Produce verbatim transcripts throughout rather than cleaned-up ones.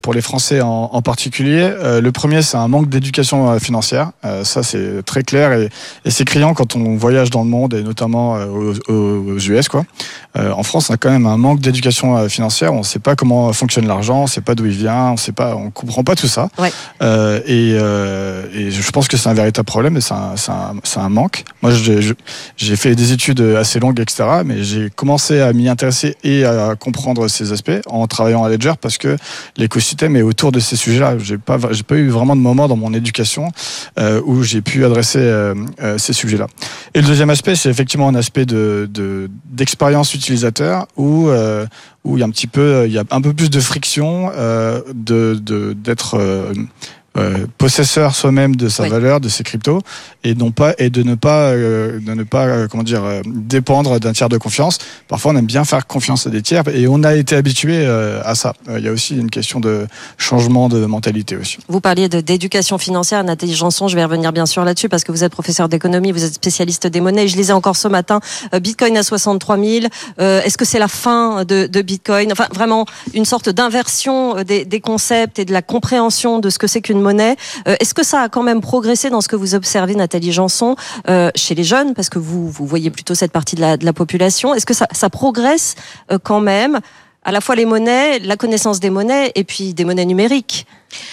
pour les Français en, en particulier. Euh, le premier, c'est un manque d'éducation euh, financière. Euh, ça, c'est très clair et, et c'est criant quand on voyage dans le monde et notamment euh, aux, aux, aux U S, quoi. Euh, en France, on a quand même un manque d'éducation euh, financière. On ne sait pas comment fonctionne l'argent, on ne sait pas d'où il vient, on sait pas, on comprend pas tout ça. Ouais. Euh, et, euh, et je pense que c'est un véritable problème et c'est un, c'est un, c'est un manque. Moi, j'ai, j'ai fait des études assez longues, et cetera. Mais j'ai commencé à m'y intéresser et à comprendre ces aspects en travaillant à Ledger parce que l'écosystème est autour de ces sujets-là. J'ai pas, j'ai pas eu vraiment de moment dans mon éducation euh, où j'ai pu adresser euh, euh, ces sujets-là. Et le deuxième aspect, c'est effectivement un aspect de, de d'expérience utilisateur où euh, où il y a un petit peu, il y a un peu plus de friction, euh, de, de d'être euh, Euh, possesseur soi-même de sa oui. valeur, de ses cryptos, et non pas et de ne pas euh, de ne pas euh, comment dire euh, dépendre d'un tiers de confiance. Parfois, on aime bien faire confiance à des tiers, et on a été habitué euh, à ça. Il euh, y a aussi une question de changement de mentalité aussi. Vous parliez de d'éducation financière, Nathalie Janson. Je vais revenir bien sûr là-dessus parce que vous êtes professeur d'économie, vous êtes spécialiste des monnaies. Et je lisais encore ce matin, euh, Bitcoin à soixante-trois mille. Euh, est-ce que c'est la fin de, de Bitcoin ? Enfin, vraiment une sorte d'inversion des, des concepts et de la compréhension de ce que c'est qu'une monnaie. Euh, est-ce que ça a quand même progressé dans ce que vous observez, Nathalie Janson, euh, chez les jeunes, parce que vous, vous voyez plutôt cette partie de la, de la population. Est-ce que ça, ça progresse euh, quand même, à la fois les monnaies, la connaissance des monnaies et puis des monnaies numériques ?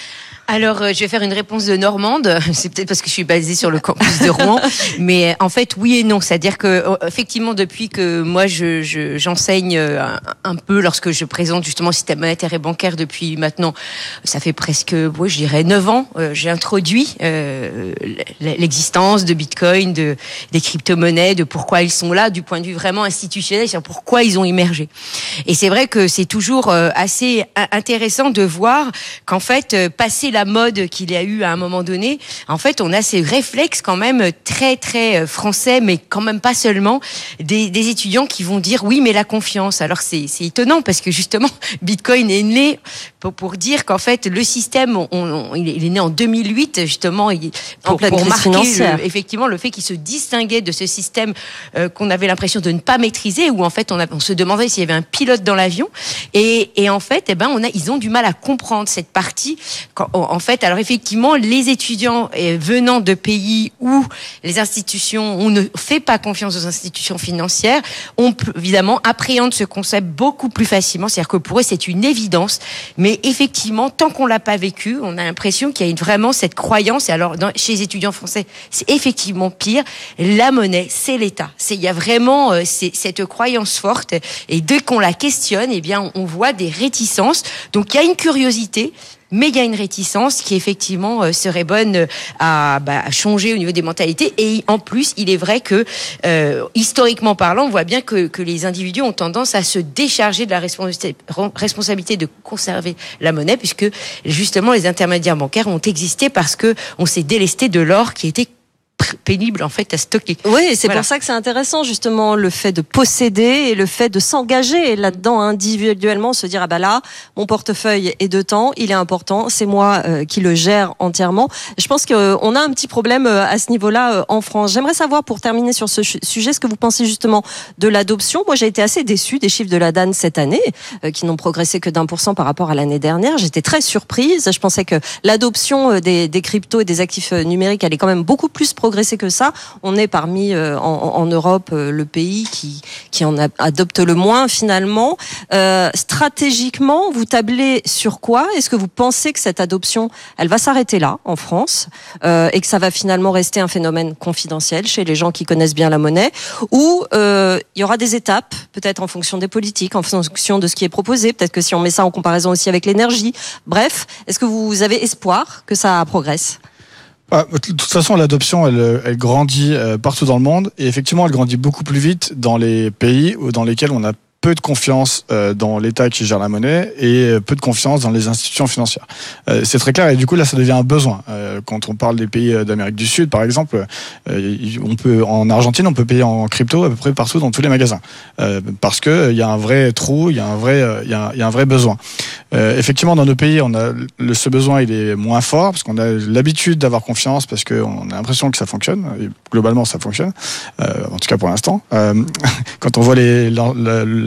Alors, euh, je vais faire une réponse de Normande. C'est peut-être parce que je suis basée sur le campus de Rouen, mais en fait, oui et non. C'est-à-dire que, euh, effectivement, depuis que moi je, je j'enseigne un, un peu lorsque je présente justement le système monétaire et bancaire depuis maintenant, ça fait presque, ouais, je dirais neuf ans, euh, j'ai introduit euh, l'existence de Bitcoin, de des crypto-monnaies, de pourquoi ils sont là, du point de vue vraiment institutionnel, c'est-à-dire pourquoi ils ont émergé. Et c'est vrai que c'est toujours euh, assez intéressant de voir qu'en fait, euh, passer la la mode qu'il y a eu à un moment donné, en fait, on a ces réflexes quand même très, très français, mais quand même pas seulement, des, des étudiants qui vont dire oui, mais la confiance. Alors, c'est, c'est étonnant parce que justement, Bitcoin est né pour, pour dire qu'en fait, le système, on, on, il est né en deux mille huit, justement, il, pour, pour marquer le, effectivement le fait qu'il se distinguait de ce système euh, qu'on avait l'impression de ne pas maîtriser, où en fait, on, a, on se demandait s'il y avait un pilote dans l'avion. Et, et en fait, eh ben, on a, ils ont du mal à comprendre cette partie. Quand, en fait, alors effectivement, les étudiants venant de pays où les institutions, on ne fait pas confiance aux institutions financières, on évidemment appréhende ce concept beaucoup plus facilement. C'est-à-dire que pour eux, c'est une évidence. Mais effectivement, tant qu'on l'a pas vécu, on a l'impression qu'il y a vraiment cette croyance. Et alors, dans, chez les étudiants français, c'est effectivement pire. La monnaie, c'est l'État. C'est, il y a vraiment euh, c'est, cette croyance forte. Et dès qu'on la questionne, eh bien, on voit des réticences. Donc, il y a une curiosité. Mais il y a une réticence qui effectivement euh, serait bonne à, bah, à changer au niveau des mentalités. Et en plus, il est vrai que euh, historiquement parlant, on voit bien que, que les individus ont tendance à se décharger de la responsabilité, responsabilité de conserver la monnaie, puisque justement les intermédiaires bancaires ont existé parce que on s'est délesté de l'or qui était pénible en fait à stocker. Oui, et c'est voilà. Pour ça que c'est intéressant justement le fait de posséder et le fait de s'engager là-dedans individuellement, se dire ah bah là mon portefeuille est de temps, il est important, c'est moi euh, qui le gère entièrement. Je pense qu'on euh, a un petit problème euh, à ce niveau-là euh, en France. J'aimerais savoir pour terminer sur ce ch- sujet ce que vous pensez justement de l'adoption. Moi j'ai été assez déçue des chiffres de la D A N cette année euh, qui n'ont progressé que d'un pour cent par rapport à l'année dernière. J'étais très surprise. Je pensais que l'adoption euh, des, des cryptos et des actifs euh, numériques allait quand même beaucoup plus progresser progressé que ça. On est parmi euh, en, en Europe euh, le pays qui qui en a, adopte le moins finalement. Euh, stratégiquement, vous tablez sur quoi ? Est-ce que vous pensez que cette adoption, elle va s'arrêter là en France euh, et que ça va finalement rester un phénomène confidentiel chez les gens qui connaissent bien la monnaie, ou euh, il y aura des étapes, peut-être en fonction des politiques, en fonction de ce qui est proposé. Peut-être que si on met ça en comparaison aussi avec l'énergie. Bref, est-ce que vous avez espoir que ça progresse ? Ah, de toute façon, l'adoption, elle, elle grandit partout dans le monde, et effectivement, elle grandit beaucoup plus vite dans les pays dans lesquels on a peu de confiance euh, dans l'État qui gère la monnaie et peu de confiance dans les institutions financières. Euh, c'est très clair, et du coup là ça devient un besoin. Euh, quand on parle des pays d'Amérique du Sud par exemple, euh, on peut en Argentine on peut payer en crypto à peu près partout dans tous les magasins euh, parce que il euh, y a un vrai trou, il y a un vrai il euh, y, y a un vrai besoin. Euh, effectivement dans nos pays on a le, ce besoin il est moins fort parce qu'on a l'habitude d'avoir confiance parce qu'on a l'impression que ça fonctionne et globalement ça fonctionne euh, en tout cas pour l'instant. Euh, quand on voit les la, la,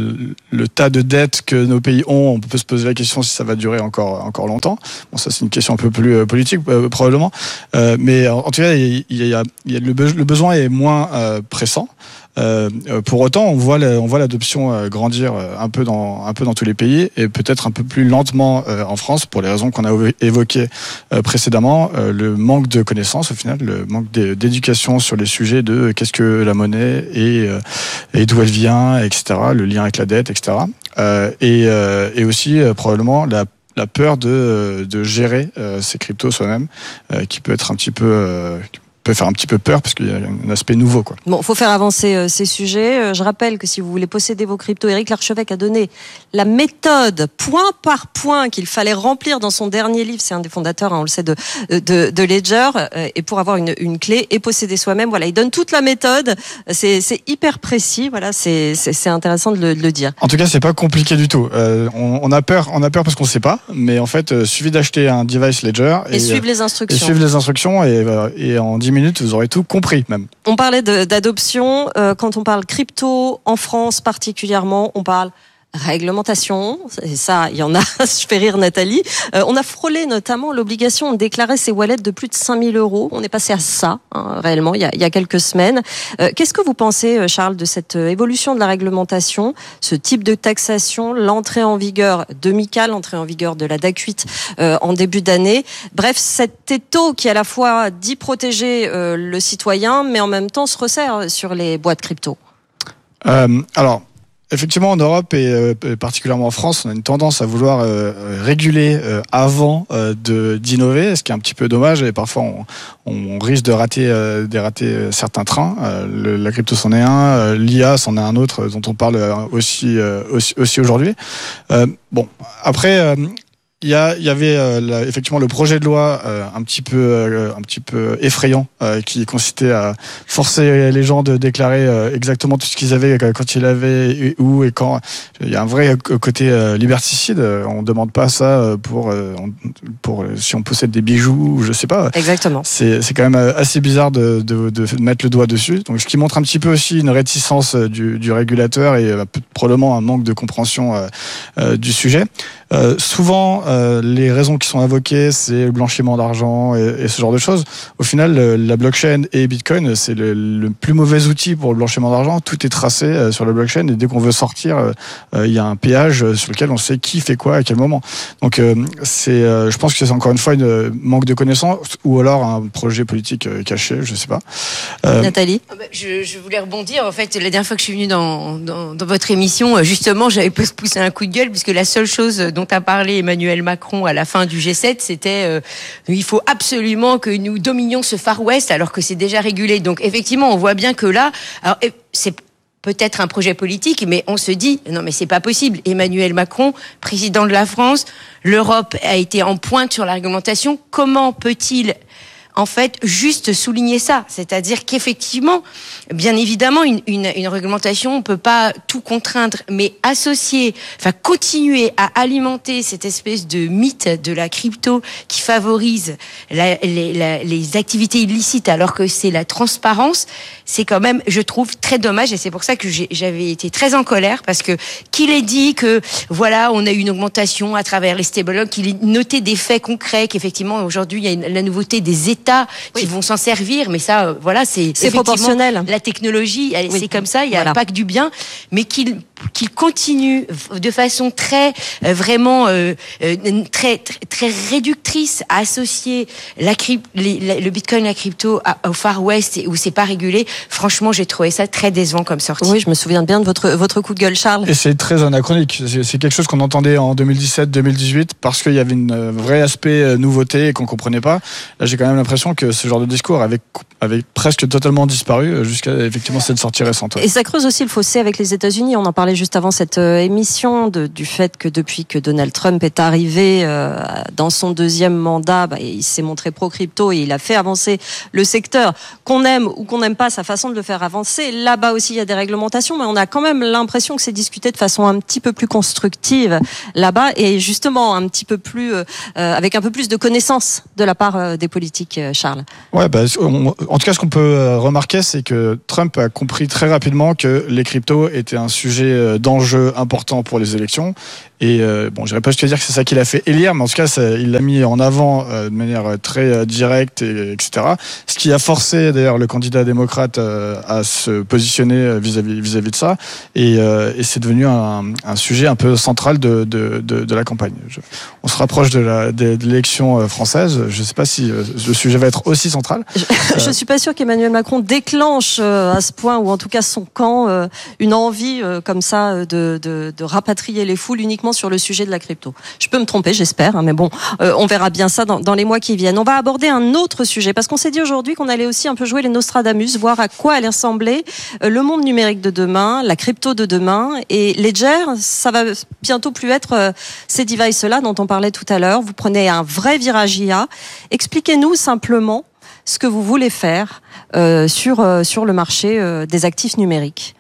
le, le tas de dettes que nos pays ont, on peut se poser la question si ça va durer encore encore longtemps. Bon, ça c'est une question un peu plus euh, politique euh, probablement, euh, mais en, en tout cas, il y a, il y a, il y a le, be- le besoin est moins euh, pressant. Euh, pour autant, on voit la, on voit l'adoption euh, grandir euh, un peu dans un peu dans tous les pays et peut-être un peu plus lentement euh, en France pour les raisons qu'on a évoquées euh, précédemment. Euh, le manque de connaissances au final, le manque d'éducation sur les sujets de euh, qu'est-ce que la monnaie et euh, et d'où elle vient, et cetera. Le lien avec la dette, et cetera. Euh, et euh, et aussi euh, probablement la la peur de de gérer euh, ces cryptos soi-même, euh, qui peut être un petit peu euh, peut faire un petit peu peur parce qu'il y a un aspect nouveau, quoi. Bon, faut faire avancer euh, ces sujets. Euh, je rappelle que si vous voulez posséder vos cryptos, Éric Larchevêque a donné la méthode point par point qu'il fallait remplir dans son dernier livre. C'est un des fondateurs, hein, on le sait, de de, de Ledger. Euh, et pour avoir une, une clé et posséder soi-même, voilà, il donne toute la méthode. C'est c'est hyper précis. Voilà, c'est c'est, c'est intéressant de le, de le dire. En tout cas, c'est pas compliqué du tout. Euh, on, on a peur, on a peur parce qu'on sait pas. Mais en fait, euh, suffit d'acheter un device Ledger Et, et, suivre les instructions. et suivre les instructions et, euh, et en dix minutes, vous aurez tout compris même. On parlait de, d'adoption. Euh, quand on parle crypto, en France particulièrement, on parle réglementation. Et ça, il y en a. Je fais rire Nathalie. Euh, on a frôlé notamment l'obligation de déclarer ses wallets de plus de cinq mille euros. On est passé à ça, hein, réellement, il y, a, il y a quelques semaines. Euh, qu'est-ce que vous pensez, Charles, de cette évolution de la réglementation, ce type de taxation, l'entrée en vigueur de MiCA, l'entrée en vigueur de la D A C huit euh, en début d'année? Bref, cet étau qui à la fois dit protéger euh, le citoyen, mais en même temps se resserre sur les boîtes crypto. Euh, alors. Effectivement, en Europe et euh, particulièrement en France, on a une tendance à vouloir euh, réguler euh, avant euh, de d'innover, ce qui est un petit peu dommage et parfois on, on risque de rater, euh, de rater certains trains. Euh, le, la crypto c'en est un, euh, l'I A c'en est un autre dont on parle aussi euh, aussi, aussi aujourd'hui. Euh, bon, après. Euh, Il y, a, il y avait euh, là, effectivement le projet de loi euh, un petit peu euh, un petit peu effrayant euh, qui consistait à forcer les gens de déclarer euh, exactement tout ce qu'ils avaient quand ils l'avaient et où et quand. Il y a un vrai côté euh, liberticide. On demande pas ça pour euh, pour si on possède des bijoux, je sais pas. Exactement. C'est c'est quand même assez bizarre de, de de mettre le doigt dessus. Donc ce qui montre un petit peu aussi une réticence du du régulateur et euh, probablement un manque de compréhension euh, euh, du sujet. Euh, souvent, euh, les raisons qui sont invoquées, c'est le blanchiment d'argent et, et ce genre de choses. Au final, le, la blockchain et Bitcoin, c'est le, le plus mauvais outil pour le blanchiment d'argent. Tout est tracé euh, sur la blockchain et dès qu'on veut sortir, euh, euh, il y a un péage sur lequel on sait qui fait quoi à quel moment. Donc, euh, c'est, euh, je pense que c'est encore une fois une manque de connaissance ou alors un projet politique euh, caché, je sais pas. Euh, Nathalie, je, je voulais rebondir. En fait, la dernière fois que je suis venue dans, dans, dans votre émission, justement, j'avais poussé un coup de gueule puisque la seule chose dont a parlé Emmanuel Macron à la fin du G sept, c'était euh, il faut absolument que nous dominions ce Far West alors que c'est déjà régulé. Donc effectivement, on voit bien que là, alors, c'est peut-être un projet politique, mais on se dit non mais c'est pas possible. Emmanuel Macron, président de la France, l'Europe a été en pointe sur la réglementation. Comment peut-il en fait, juste souligner ça, c'est-à-dire qu'effectivement, bien évidemment, une, une, une réglementation, on peut pas tout contraindre, mais associer, enfin continuer à alimenter cette espèce de mythe de la crypto qui favorise la, les, la, les activités illicites, alors que c'est la transparence, c'est quand même, je trouve, très dommage, et c'est pour ça que j'ai, j'avais été très en colère, parce que qu'il ait dit que voilà, on a eu une augmentation à travers les stablecoins, qu'il ait noté des faits concrets, qu'effectivement aujourd'hui il y a une, la nouveauté des États qui oui. vont s'en servir, mais ça, euh, voilà, c'est, c'est proportionnel. La technologie, elle, oui. c'est comme ça, il y a voilà. pas que du bien, mais qu'il qu'il continue de façon très euh, vraiment euh, euh, très, très très réductrice à associer la crypto, les, la, le Bitcoin, la crypto à, au Far West où c'est pas régulé. Franchement, j'ai trouvé ça très décevant comme sortie. Oui, je me souviens bien de votre votre coup de gueule, Charles. Et c'est très anachronique. C'est, c'est quelque chose qu'on entendait en deux mille dix-sept, deux mille dix-huit parce qu'il y avait une euh, vrai aspect euh, nouveauté et qu'on comprenait pas. Là, j'ai quand même l'impression que ce genre de discours avait avait presque totalement disparu jusqu'à effectivement cette sortie récente. Ouais. Et ça creuse aussi le fossé avec les États-Unis. On en parlait juste avant cette euh, émission de, du fait que depuis que Donald Trump est arrivé euh, dans son deuxième mandat, bah, il s'est montré pro-crypto et il a fait avancer le secteur. Qu'on aime ou qu'on n'aime pas sa façon de le faire avancer, là-bas aussi il y a des réglementations, mais on a quand même l'impression que c'est discuté de façon un petit peu plus constructive là-bas et justement un petit peu plus euh, avec un peu plus de connaissances de la part euh, des politiques, Charles. Ouais, bah, on, en tout cas, ce qu'on peut remarquer, c'est que Trump a compris très rapidement que les cryptos étaient un sujet euh, d'enjeux importants pour les élections. Et euh, bon, j'irais pas jusqu'à dire que c'est ça qu'il a fait élire, mais en tout cas, ça, il l'a mis en avant euh, de manière très euh, directe, et, etc. Ce qui a forcé d'ailleurs le candidat démocrate euh, à se positionner vis-à-vis, vis-à-vis de ça. Et, euh, et c'est devenu un, un sujet un peu central de, de, de, de la campagne. Je, on se rapproche de, la, de, de l'élection française. Je sais pas si euh, le sujet va être aussi central. Je, euh, je suis pas sûr qu'Emmanuel Macron déclenche euh, à ce point, ou en tout cas son camp, euh, une envie euh, comme ça de, de, de rapatrier les foules uniquement sur le sujet de la crypto. Je peux me tromper, j'espère, hein, mais bon, euh, on verra bien ça dans, dans les mois qui viennent. On va aborder un autre sujet, parce qu'on s'est dit aujourd'hui qu'on allait aussi un peu jouer les Nostradamus, voir à quoi allait ressembler euh, le monde numérique de demain, la crypto de demain, et Ledger, ça va bientôt plus être euh, ces devices-là dont on parlait tout à l'heure. Vous prenez un vrai virage I A. Expliquez-nous simplement ce que vous voulez faire euh, sur, euh, sur le marché euh, des actifs numériques.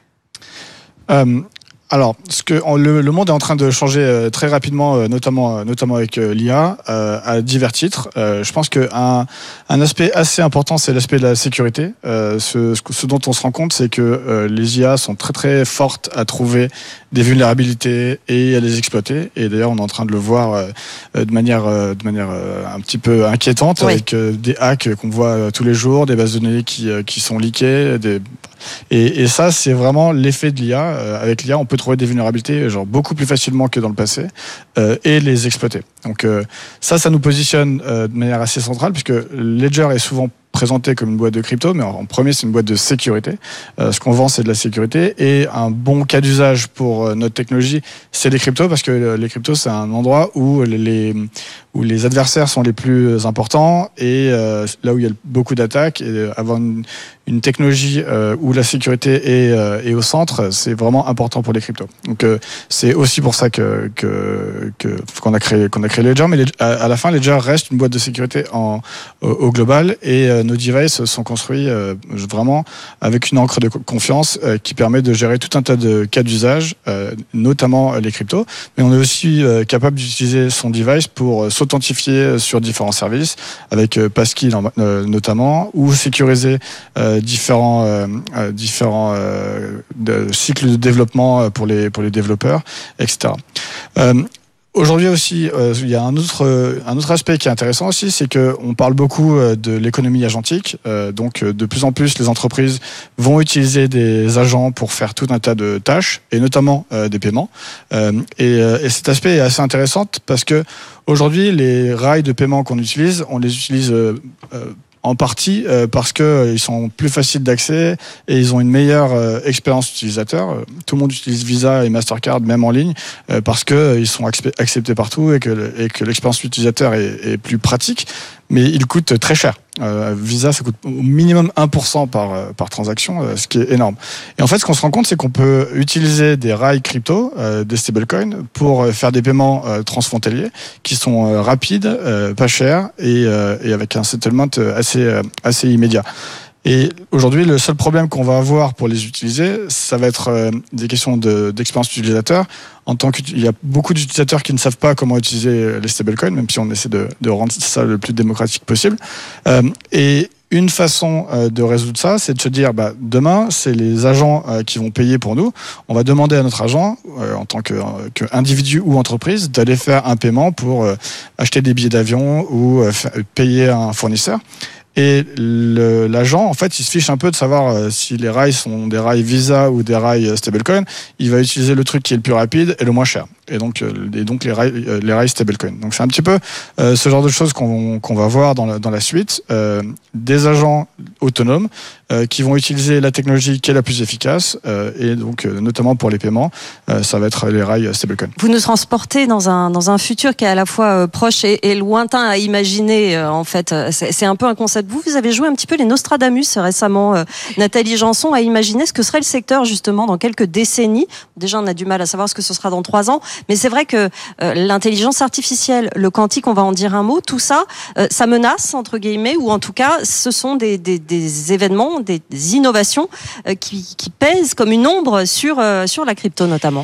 Euh... Alors, ce que le, le monde est en train de changer euh, très rapidement, euh, notamment euh, notamment avec euh, l'I A, euh, à divers titres. Euh, je pense que un, un aspect assez important, c'est l'aspect de la sécurité. Euh, ce, ce dont on se rend compte, c'est que euh, les I A sont très très fortes à trouver des vulnérabilités et à les exploiter. Et d'ailleurs, on est en train de le voir euh, de manière euh, de manière euh, un petit peu inquiétante, oui. avec euh, des hacks qu'on voit euh, tous les jours, des bases de données qui euh, qui sont leakées, des Et, et ça, c'est vraiment l'effet de l'I A. Euh, avec l'I A, on peut trouver des vulnérabilités genre beaucoup plus facilement que dans le passé euh, et les exploiter. Donc euh, ça, ça nous positionne euh, de manière assez centrale, puisque Ledger est souvent présenté comme une boîte de crypto, mais en, en premier, c'est une boîte de sécurité. Euh, ce qu'on vend, c'est de la sécurité. Et un bon cas d'usage pour euh, notre technologie, c'est les cryptos, parce que euh, les cryptos, c'est un endroit où les, où les adversaires sont les plus importants et euh, là où il y a beaucoup d'attaques. Et avoir une, une technologie euh, où la sécurité est, euh, est au centre, c'est vraiment important pour les cryptos. Donc euh, c'est aussi pour ça que, que, que qu'on a créé qu'on a créé Ledger. Mais Ledger, à, à la fin, Ledger reste une boîte de sécurité en, au, au global, et euh, nos devices sont construits euh, vraiment avec une encre de confiance euh, qui permet de gérer tout un tas de cas d'usage, euh, notamment les cryptos. Mais on est aussi euh, capable d'utiliser son device pour euh, s'authentifier sur différents services, avec euh, Passkey euh, notamment, ou sécuriser euh, différents euh, euh, différents euh, de cycles de développement pour les pour les développeurs, et cetera. Euh, Aujourd'hui aussi, euh, il y a un autre euh, un autre aspect qui est intéressant aussi, c'est que on parle beaucoup euh, de l'économie agentique. Euh, donc, euh, de plus en plus, les entreprises vont utiliser des agents pour faire tout un tas de tâches, et notamment euh, des paiements. Euh, et, euh, et cet aspect est assez intéressant parce que aujourd'hui, les rails de paiement qu'on utilise, on les utilise euh, euh, en partie euh, parce que euh, ils sont plus faciles d'accès et ils ont une meilleure euh, expérience utilisateur. Euh, tout le monde utilise Visa et Mastercard même en ligne euh, parce que euh, ils sont acceptés partout et que le, et que l'expérience utilisateur est, est plus pratique, mais ils coûtent très cher. Euh, Visa, ça coûte au minimum un pour cent par, euh, par transaction, euh, ce qui est énorme. Et en fait, ce qu'on se rend compte, c'est qu'on peut utiliser des rails crypto, euh, des stablecoins, pour euh, faire des paiements euh, transfrontaliers qui sont euh, rapides, euh, pas chers et, euh, et avec un settlement assez, euh, assez immédiat. Et aujourd'hui, le seul problème qu'on va avoir pour les utiliser, ça va être euh, des questions de, d'expérience utilisateur. En tant qu'il y a beaucoup d'utilisateurs qui ne savent pas comment utiliser les stablecoins, même si on essaie de, de rendre ça le plus démocratique possible. Euh, et une façon euh, de résoudre ça, c'est de se dire, bah, demain, c'est les agents euh, qui vont payer pour nous. On va demander à notre agent, euh, en tant que, euh, que individu ou entreprise, d'aller faire un paiement pour euh, acheter des billets d'avion ou euh, faire, payer un fournisseur. Et le, l'agent, en fait, il se fiche un peu de savoir euh, si les rails sont des rails Visa ou des rails euh, stablecoin. Il va utiliser le truc qui est le plus rapide et le moins cher. Et donc, euh, et donc les rails, euh, les rails stablecoin. Donc, c'est un petit peu euh, ce genre de choses qu'on, qu'on va voir dans la, dans la suite. Euh, des agents autonomes euh, qui vont utiliser la technologie qui est la plus efficace, euh, et donc euh, notamment pour les paiements, euh, ça va être les rails stablecoin. Vous nous transportez dans un dans un futur qui est à la fois euh, proche et, et lointain à imaginer. Euh, en fait, c'est, c'est un peu un concept. Vous, vous avez joué un petit peu les Nostradamus récemment. Euh, Nathalie Janson a imaginé ce que serait le secteur justement dans quelques décennies. Déjà, on a du mal à savoir ce que ce sera dans trois ans, mais c'est vrai que euh, l'intelligence artificielle, le quantique, on va en dire un mot. Tout ça, euh, ça menace entre guillemets, ou en tout cas, ce sont des des, des événements, des, des innovations euh, qui qui pèsent comme une ombre sur euh, sur la crypto notamment.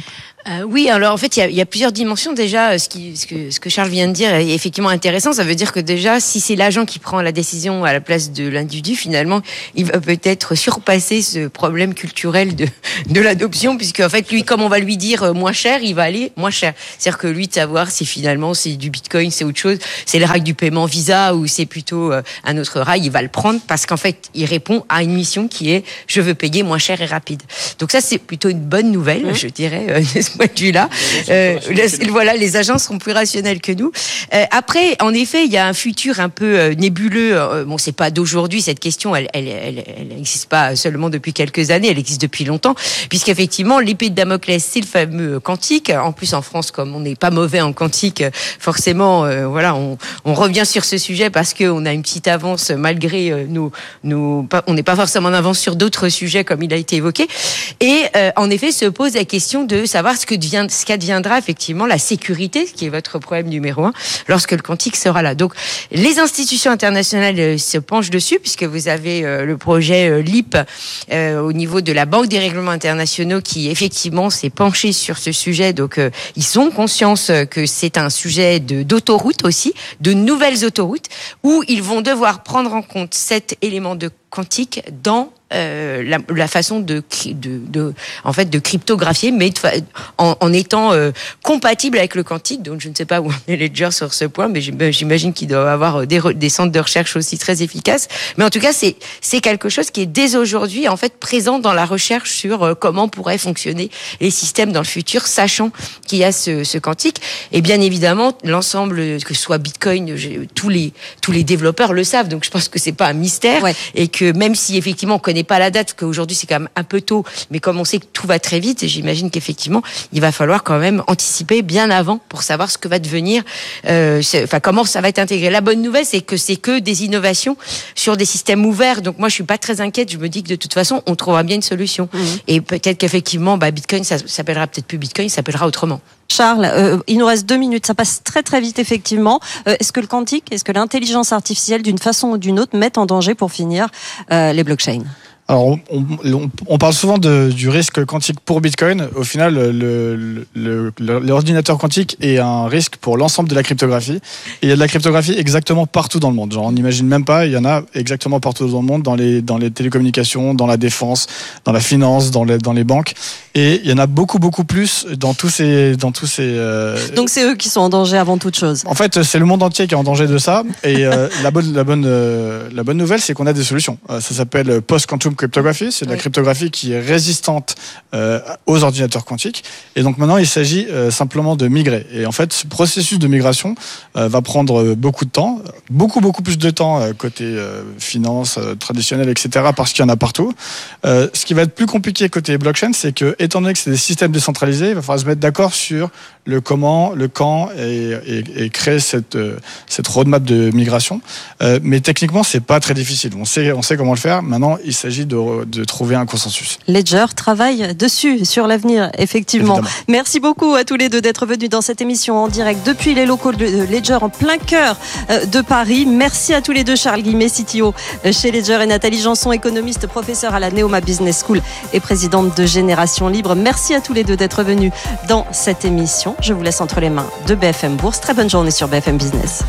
Euh, oui, alors en fait, il y a, il y a plusieurs dimensions déjà. Ce, qui, ce, que, ce que Charles vient de dire est effectivement intéressant. Ça veut dire que déjà, si c'est l'agent qui prend la décision à la place de l'individu, finalement, il va peut-être surpasser ce problème culturel de, de l'adoption, puisque en fait, lui, comme on va lui dire moins cher, il va aller moins cher. C'est-à-dire que lui, de savoir si finalement c'est du Bitcoin, c'est autre chose, c'est le rail du paiement Visa ou c'est plutôt un autre rail, il va le prendre parce qu'en fait, il répond à une mission qui est « je veux payer moins cher et rapide ». Donc ça, c'est plutôt une bonne nouvelle, mmh. je dirais, euh, de ce point de vue-là. Euh, les, voilà, les agents seront plus rationnels que nous. Euh, après, en effet, il y a un futur un peu euh, nébuleux. Euh, bon, c'est pas d'aujourd'hui, cette question, elle elle, elle, elle n'existe pas seulement depuis quelques années, elle existe depuis longtemps, puisqu'effectivement, l'épée de Damoclès, c'est le fameux quantique. En plus, en France, comme on n'est pas mauvais en quantique, forcément, euh, voilà, on, on revient sur ce sujet parce qu'on a une petite avance malgré euh, nos, nos, pas, on n'est pas forcément en avance sur d'autres sujets comme il a été évoqué. Et euh, en effet, se pose la question de savoir ce que devient, ce qu'adviendra effectivement la sécurité, qui est votre problème numéro un, lorsque le quantique sera là. Donc, les institutions internationales euh, se penchent dessus, puisque vous avez euh, le projet euh, L I P euh, au niveau de la Banque des règlements internationaux qui effectivement s'est penché sur ce sujet. Donc, euh, ils ont conscience que c'est un sujet de, d'autoroute aussi, de nouvelles autoroutes, où ils vont devoir prendre en compte cet élément de quantique dans Euh, la, la façon de, de, de, en fait, de cryptographier, mais de, en, en étant euh, compatible avec le quantique. Donc, je ne sais pas où est Ledger sur ce point, mais j'imagine qu'il doit avoir des, des centres de recherche aussi très efficaces. Mais en tout cas, c'est, c'est quelque chose qui est dès aujourd'hui, en fait, présent dans la recherche sur euh, comment pourraient fonctionner les systèmes dans le futur, sachant qu'il y a ce, ce quantique. Et bien évidemment, l'ensemble, que ce soit Bitcoin, tous les, tous les développeurs le savent. Donc, je pense que c'est pas un mystère. Ouais. Et que même si effectivement on connaît pas la date, qu'aujourd'hui c'est quand même un peu tôt, mais comme on sait que tout va très vite, et j'imagine qu'effectivement il va falloir quand même anticiper bien avant pour savoir ce que va devenir, euh, enfin comment ça va être intégré. La bonne nouvelle, c'est que c'est que des innovations sur des systèmes ouverts, donc moi je suis pas très inquiète, je me dis que de toute façon on trouvera bien une solution. Mmh. Et peut-être qu'effectivement bah, Bitcoin ça s'appellera peut-être plus Bitcoin, ça s'appellera autrement. Charles, euh, il nous reste deux minutes, ça passe très très vite effectivement. Euh, est-ce que le quantique, est-ce que l'intelligence artificielle d'une façon ou d'une autre met en danger pour finir euh, les blockchains ? Alors, on, on, on parle souvent de, du risque quantique pour Bitcoin. Au final, le, le, le, l'ordinateur quantique est un risque pour l'ensemble de la cryptographie. Et il y a de la cryptographie exactement partout dans le monde. Genre, on n'imagine même pas, il y en a exactement partout dans le monde, dans les, dans les télécommunications, dans la défense, dans la finance, dans les, dans les banques. Et il y en a beaucoup, beaucoup plus dans tous ces... Dans tous ces euh... Donc, c'est eux qui sont en danger avant toute chose. En fait, c'est le monde entier qui est en danger de ça. Et euh, la, bonne, la, bonne, euh, la bonne nouvelle, c'est qu'on a des solutions. Euh, ça s'appelle post-quantum cryptographie, c'est de la oui. cryptographie qui est résistante euh, aux ordinateurs quantiques. Et donc maintenant, il s'agit euh, simplement de migrer. Et en fait, ce processus de migration euh, va prendre beaucoup de temps, beaucoup beaucoup plus de temps euh, côté euh, finance euh, traditionnelle, et cetera. Parce qu'il y en a partout. Euh, ce qui va être plus compliqué côté blockchain, c'est que étant donné que c'est des systèmes décentralisés, il va falloir se mettre d'accord sur le comment, le quand et, et, et créer cette euh, cette roadmap de migration. Euh, mais techniquement, c'est pas très difficile. On sait on sait comment le faire. Maintenant, il s'agit de de trouver un consensus. Ledger travaille dessus, sur l'avenir, effectivement. Évidemment. Merci beaucoup à tous les deux d'être venus dans cette émission en direct depuis les locaux de Ledger en plein cœur de Paris. Merci à tous les deux, Charles Guillemet, C T O chez Ledger, et Nathalie Janson, économiste, professeure à la Neoma Business School et présidente de Génération Libre. Merci à tous les deux d'être venus dans cette émission. Je vous laisse entre les mains de B F M Bourse. Très bonne journée sur B F M Business.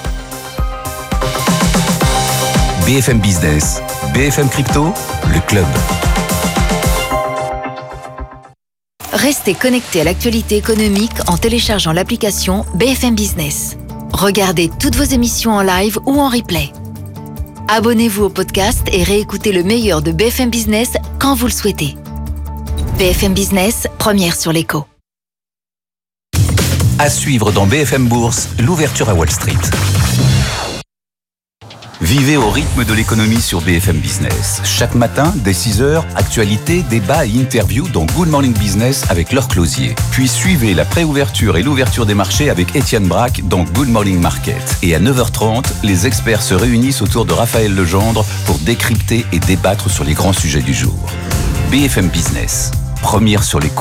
B F M Business, B F M Crypto, le club. Restez connectés à l'actualité économique en téléchargeant l'application B F M Business. Regardez toutes vos émissions en live ou en replay. Abonnez-vous au podcast et réécoutez le meilleur de B F M Business quand vous le souhaitez. B F M Business, première sur l'écho. À suivre dans B F M Bourse, l'ouverture à Wall Street. Vivez au rythme de l'économie sur B F M Business. Chaque matin, dès six heures, actualités, débats et interviews dans Good Morning Business avec Laure Closier. Puis suivez la préouverture et l'ouverture des marchés avec Étienne Braque dans Good Morning Market. Et à neuf heures trente, les experts se réunissent autour de Raphaël Legendre pour décrypter et débattre sur les grands sujets du jour. B F M Business, première sur l'écho.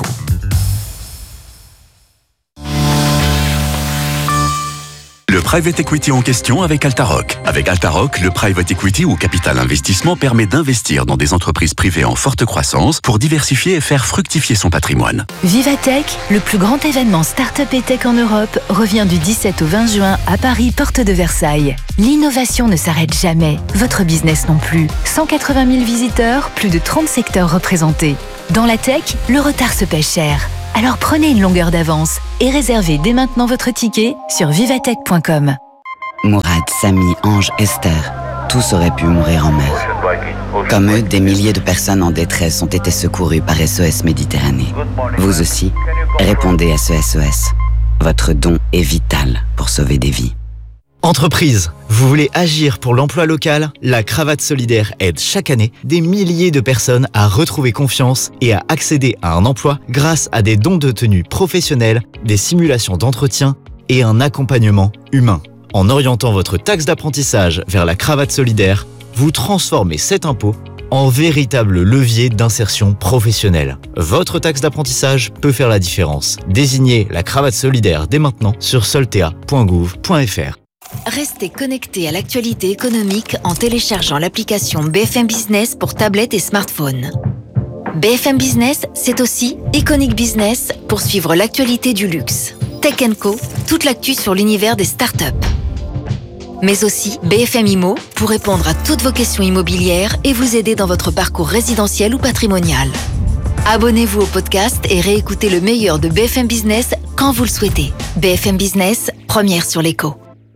Le private equity en question avec Altaroc. Avec Altaroc, le private equity ou capital investissement permet d'investir dans des entreprises privées en forte croissance pour diversifier et faire fructifier son patrimoine. Vivatech, le plus grand événement start-up et tech en Europe, revient du dix-sept au vingt juin à Paris, porte de Versailles. L'innovation ne s'arrête jamais, votre business non plus. cent quatre-vingt mille visiteurs, plus de trente secteurs représentés. Dans la tech, le retard se paie cher. Alors prenez une longueur d'avance et réservez dès maintenant votre ticket sur vivatech point com. Mourad, Samy, Ange, Esther, tous auraient pu mourir en mer. Comme eux, des milliers de personnes en détresse ont été secourues par S O S Méditerranée. Vous aussi, répondez à ce S O S. Votre don est vital pour sauver des vies. Entreprise, vous voulez agir pour l'emploi local ? La Cravate Solidaire aide chaque année des milliers de personnes à retrouver confiance et à accéder à un emploi grâce à des dons de tenue professionnels, des simulations d'entretien et un accompagnement humain. En orientant votre taxe d'apprentissage vers la Cravate Solidaire, vous transformez cet impôt en véritable levier d'insertion professionnelle. Votre taxe d'apprentissage peut faire la différence. Désignez la Cravate Solidaire dès maintenant sur soltea point gouv point f r. Restez connectés à l'actualité économique en téléchargeant l'application B F M Business pour tablette et smartphone. B F M Business, c'est aussi Iconic Business pour suivre l'actualité du luxe. Tech and Co, toute l'actu sur l'univers des startups. Mais aussi B F M Immo pour répondre à toutes vos questions immobilières et vous aider dans votre parcours résidentiel ou patrimonial. Abonnez-vous au podcast et réécoutez le meilleur de B F M Business quand vous le souhaitez. B F M Business, première sur l'écho.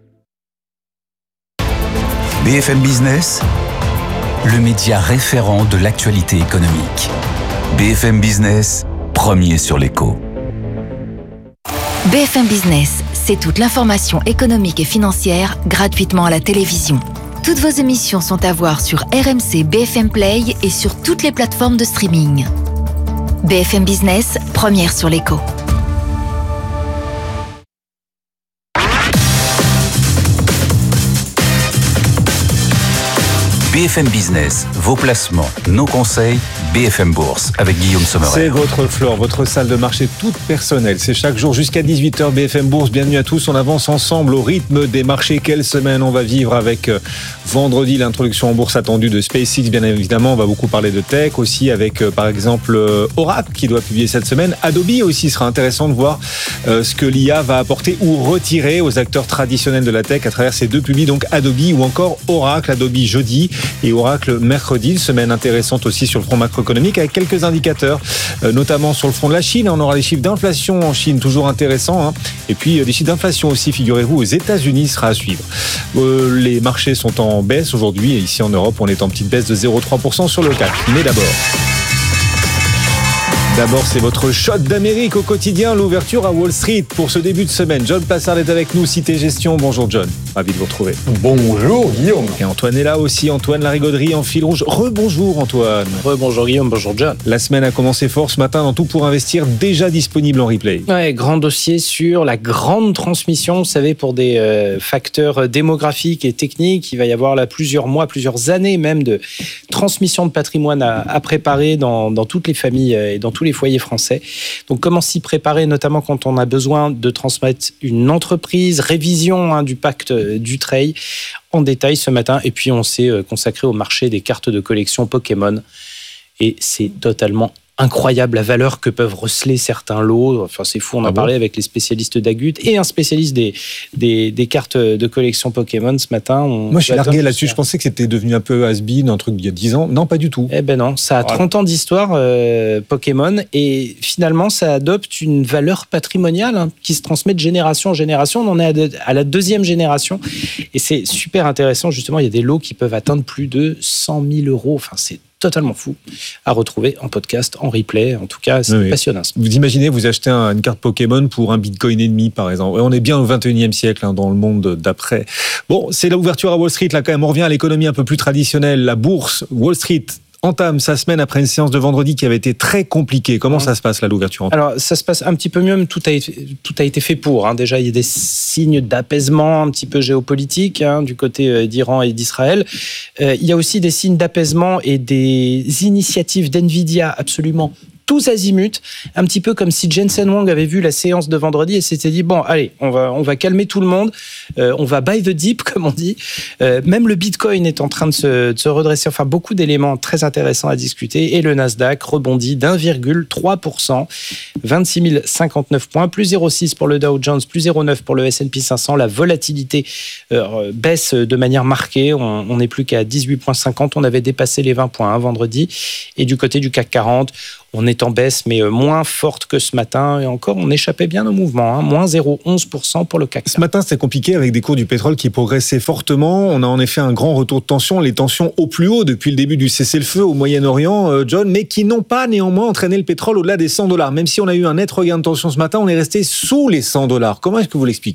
B F M Business, le média référent de l'actualité économique. B F M Business, premier sur l'écho. B F M Business, c'est toute l'information économique et financière gratuitement à la télévision. Toutes vos émissions sont à voir sur R M C B F M Play et sur toutes les plateformes de streaming. B F M Business, première sur l'écho. B F M Business, vos placements, nos conseils, B F M Bourse avec Guillaume Sommerer. C'est votre floor, votre salle de marché toute personnelle. C'est chaque jour jusqu'à dix-huit heures B F M Bourse. Bienvenue à tous. On avance ensemble au rythme des marchés. Quelle semaine on va vivre avec euh, vendredi l'introduction en bourse attendue de SpaceX. Bien évidemment, on va beaucoup parler de tech aussi avec euh, par exemple euh, Oracle qui doit publier cette semaine. Adobe aussi sera intéressant de voir euh, ce que l'I A va apporter ou retirer aux acteurs traditionnels de la tech à travers ces deux publis. Donc Adobe ou encore Oracle. Adobe jeudi et Oracle mercredi. Une semaine intéressante aussi sur le front macroéconomique avec quelques indicateurs, euh, notamment sur le front de la Chine. On aura les chiffres d'inflation en Chine, toujours intéressants. Hein. Et puis euh, des chiffres d'inflation aussi, figurez-vous, aux États-Unis sera à suivre. Euh, les marchés sont en baisse aujourd'hui et ici en Europe, on est en petite baisse de zéro virgule trois pour cent sur le C A C. Mais d'abord... D'abord, c'est votre shot d'Amérique au quotidien, l'ouverture à Wall Street pour ce début de semaine. John Plassard est avec nous, Cité Gestion. Bonjour John, ravi de vous retrouver. Bonjour Guillaume. Et Antoine est là aussi, Antoine Larigauderie en fil rouge. Rebonjour Antoine. Rebonjour Guillaume, bonjour John. La semaine a commencé fort ce matin dans Tout pour investir, déjà disponible en replay. Ouais, grand dossier sur la grande transmission. Vous savez, pour des euh, facteurs démographiques et techniques, il va y avoir là plusieurs mois, plusieurs années même de transmission de patrimoine à, à préparer dans, dans toutes les familles et dans tous les foyers français. Donc comment s'y préparer, notamment quand on a besoin de transmettre une entreprise, révision hein, du pacte Dutreil en détail ce matin. Et puis on s'est consacré au marché des cartes de collection Pokémon. Et c'est totalement incroyable la valeur que peuvent receler certains lots. Enfin, c'est fou. On a ah parlé bon avec les spécialistes d'Agut et un spécialiste des, des, des cartes de collection Pokémon ce matin. On Moi, je suis largué là-dessus. Je pensais que c'était devenu un peu has-been, un truc d'il y a dix ans. Non, pas du tout. Eh ben non. Ça a trente ans d'histoire, euh, Pokémon. Et finalement, ça adopte une valeur patrimoniale hein, qui se transmet de génération en génération. On en est à, de, à la deuxième génération. Et c'est super intéressant. Justement, il y a des lots qui peuvent atteindre plus de cent mille euros. Enfin, c'est totalement fou à retrouver en podcast, en replay. En tout cas, c'est oui, passionnant. Vous imaginez, vous achetez un, une carte Pokémon pour un bitcoin et demi, par exemple. Et on est bien au vingt et unième siècle, hein, dans le monde d'après. Bon, c'est l'ouverture à Wall Street, là, quand même. On revient à l'économie un peu plus traditionnelle. La bourse, Wall Street entame sa semaine après une séance de vendredi qui avait été très compliquée. Comment ça se passe, là, l'ouverture? Alors, ça se passe un petit peu mieux, mais tout a été, tout a été fait pour. Hein. Déjà, il y a des signes d'apaisement un petit peu géopolitique hein, du côté euh, d'Iran et d'Israël. Euh, il y a aussi des signes d'apaisement et des initiatives d'NVIDIA absolument tous azimuts, un petit peu comme si Jensen Huang avait vu la séance de vendredi et s'était dit bon, allez, on va on va calmer tout le monde, euh, on va buy the dip comme on dit. Euh, même le Bitcoin est en train de se, de se redresser. Enfin, beaucoup d'éléments très intéressants à discuter. Et le Nasdaq rebondit d'un virgule trois pour cent, vingt-six mille cinquante-neuf points, plus zéro virgule six pour le Dow Jones, plus zéro virgule neuf pour le S and P cinq cents. La volatilité euh, baisse de manière marquée. On n'est plus qu'à dix-huit virgule cinquante. On avait dépassé les vingt points hein, vendredi. Et du côté du C A C quarante, on est en baisse, mais moins forte que ce matin. Et encore, on échappait bien au mouvement. Hein. Moins zéro virgule onze pour cent pour le C A C. Ce matin, c'était compliqué avec des cours du pétrole qui progressaient fortement. On a en effet un grand retour de tension. Les tensions au plus haut depuis le début du cessez-le-feu au Moyen-Orient, euh, John, mais qui n'ont pas néanmoins entraîné le pétrole au-delà des cent dollars. Même si on a eu un net regain de tension ce matin, on est resté sous les cent dollars. Comment est-ce que vous l'expliquez ?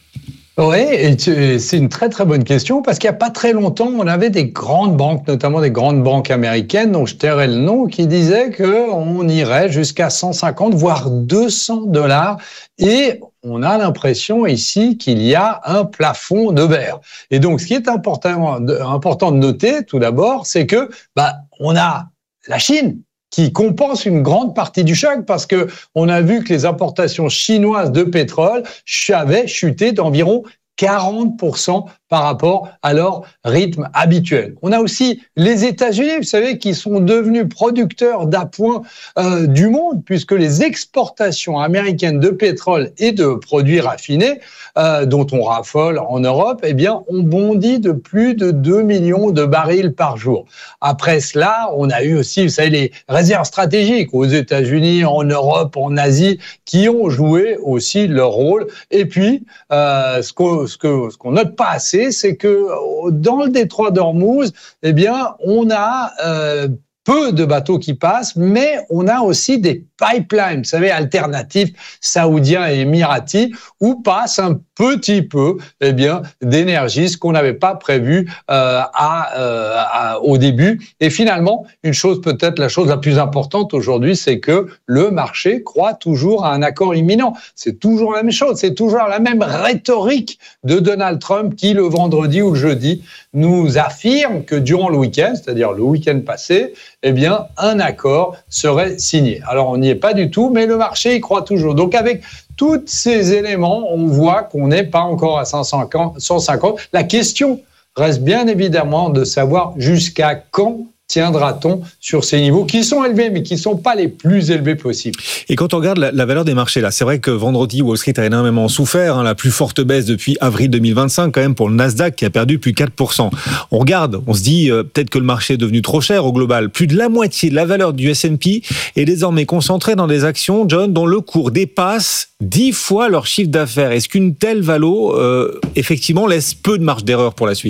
Oui, c'est une très très bonne question parce qu'il n'y a pas très longtemps, on avait des grandes banques, notamment des grandes banques américaines, dont je tairai le nom, qui disaient qu'on irait jusqu'à cent cinquante, voire deux cents dollars. Et on a l'impression ici qu'il y a un plafond de verre. Et donc, ce qui est important de, important de noter, tout d'abord, c'est que bah, on a la Chine qui compense une grande partie du choc parce que on a vu que les importations chinoises de pétrole avaient chuté d'environ quarante pour cent par rapport à leur rythme habituel. On a aussi les États-Unis, vous savez, qui sont devenus producteurs d'appoint euh, du monde, puisque les exportations américaines de pétrole et de produits raffinés, euh, dont on raffole en Europe, eh bien, ont bondi de plus de deux millions de barils par jour. Après cela, on a eu aussi, vous savez, les réserves stratégiques aux États-Unis, en Europe, en Asie, qui ont joué aussi leur rôle. Et puis, euh, ce qu'on ce que, ce qu'on note pas assez, c'est que dans le détroit d'Ormuz, eh bien, on a euh, peu de bateaux qui passent, mais on a aussi des pipelines, vous savez, alternatifs saoudiens et émiratis, où passe un petit peu, eh bien, d'énergie, ce qu'on n'avait pas prévu euh, à, euh, à, au début. Et finalement, une chose peut-être la chose la plus importante aujourd'hui, c'est que le marché croit toujours à un accord imminent. C'est toujours la même chose, c'est toujours la même rhétorique de Donald Trump qui, le vendredi ou le jeudi, nous affirme que durant le week-end, c'est-à-dire le week-end passé, eh bien, un accord serait signé. Alors, on n'y est pas du tout, mais le marché y croit toujours. Donc, avec tous ces éléments, on voit qu'on n'est pas encore à cent cinquante. La question reste bien évidemment de savoir jusqu'à quand tiendra-t-on sur ces niveaux qui sont élevés, mais qui ne sont pas les plus élevés possibles. Et quand on regarde la, la valeur des marchés, là, c'est vrai que vendredi, Wall Street a énormément souffert, hein, la plus forte baisse depuis avril deux mille vingt-cinq, quand même, pour le Nasdaq, qui a perdu plus de quatre pour cent. On regarde, on se dit, euh, peut-être que le marché est devenu trop cher au global. Plus de la moitié de la valeur du S and P est désormais concentrée dans des actions, John, dont le cours dépasse dix fois leur chiffre d'affaires. Est-ce qu'une telle valo, euh, effectivement, laisse peu de marge d'erreur pour la suite ?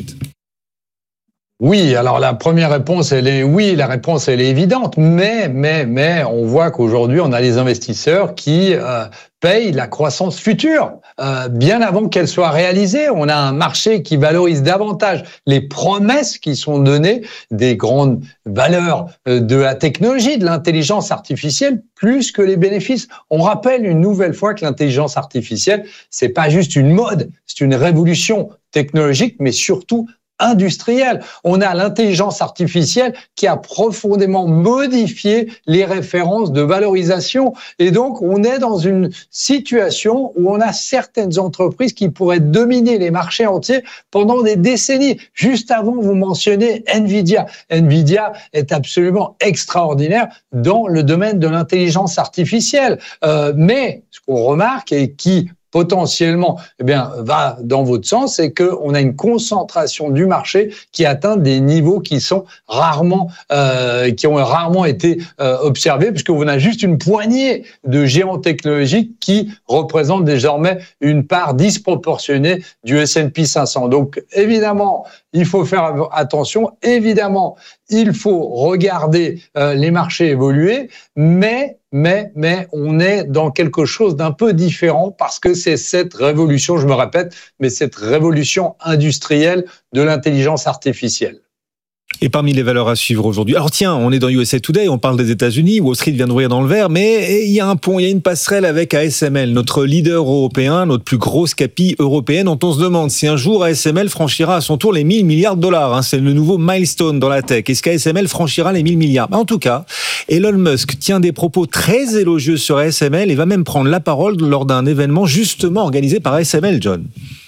Oui, alors la première réponse, elle est oui, la réponse, elle est évidente, mais, mais, mais, on voit qu'aujourd'hui, on a les investisseurs qui euh, payent la croissance future, euh, bien avant qu'elle soit réalisée. On a un marché qui valorise davantage les promesses qui sont données des grandes valeurs de la technologie, de l'intelligence artificielle, plus que les bénéfices. On rappelle une nouvelle fois que l'intelligence artificielle, c'est pas juste une mode, c'est une révolution technologique, mais surtout industrielle. On a l'intelligence artificielle qui a profondément modifié les références de valorisation. Et donc, on est dans une situation où on a certaines entreprises qui pourraient dominer les marchés entiers pendant des décennies. Juste avant, vous mentionnez Nvidia. Nvidia est absolument extraordinaire dans le domaine de l'intelligence artificielle. Euh, mais ce qu'on remarque et qui potentiellement, eh bien, va dans votre sens, c'est qu'on a une concentration du marché qui atteint des niveaux qui sont rarement, euh, qui ont rarement été euh, observés, puisque on a juste une poignée de géants technologiques qui représentent désormais une part disproportionnée du S and P cinq cents. Donc, évidemment, il faut faire attention. Évidemment, il faut regarder euh, les marchés évoluer, mais Mais, mais on est dans quelque chose d'un peu différent parce que c'est cette révolution, je me répète, mais cette révolution industrielle de l'intelligence artificielle. Et parmi les valeurs à suivre aujourd'hui, alors tiens, on est dans U S A Today, on parle des États-Unis, Wall Street vient d'ouvrir dans le vert, mais il y a un pont, il y a une passerelle avec A S M L, notre leader européen, notre plus grosse capi européenne, dont on se demande si un jour A S M L franchira à son tour les mille milliards de dollars. Hein, c'est le nouveau milestone dans la tech. Est-ce qu'A S M L franchira les mille milliards? En tout cas, Elon Musk tient des propos très élogieux sur A S M L et va même prendre la parole lors d'un événement justement organisé par A S M L, John.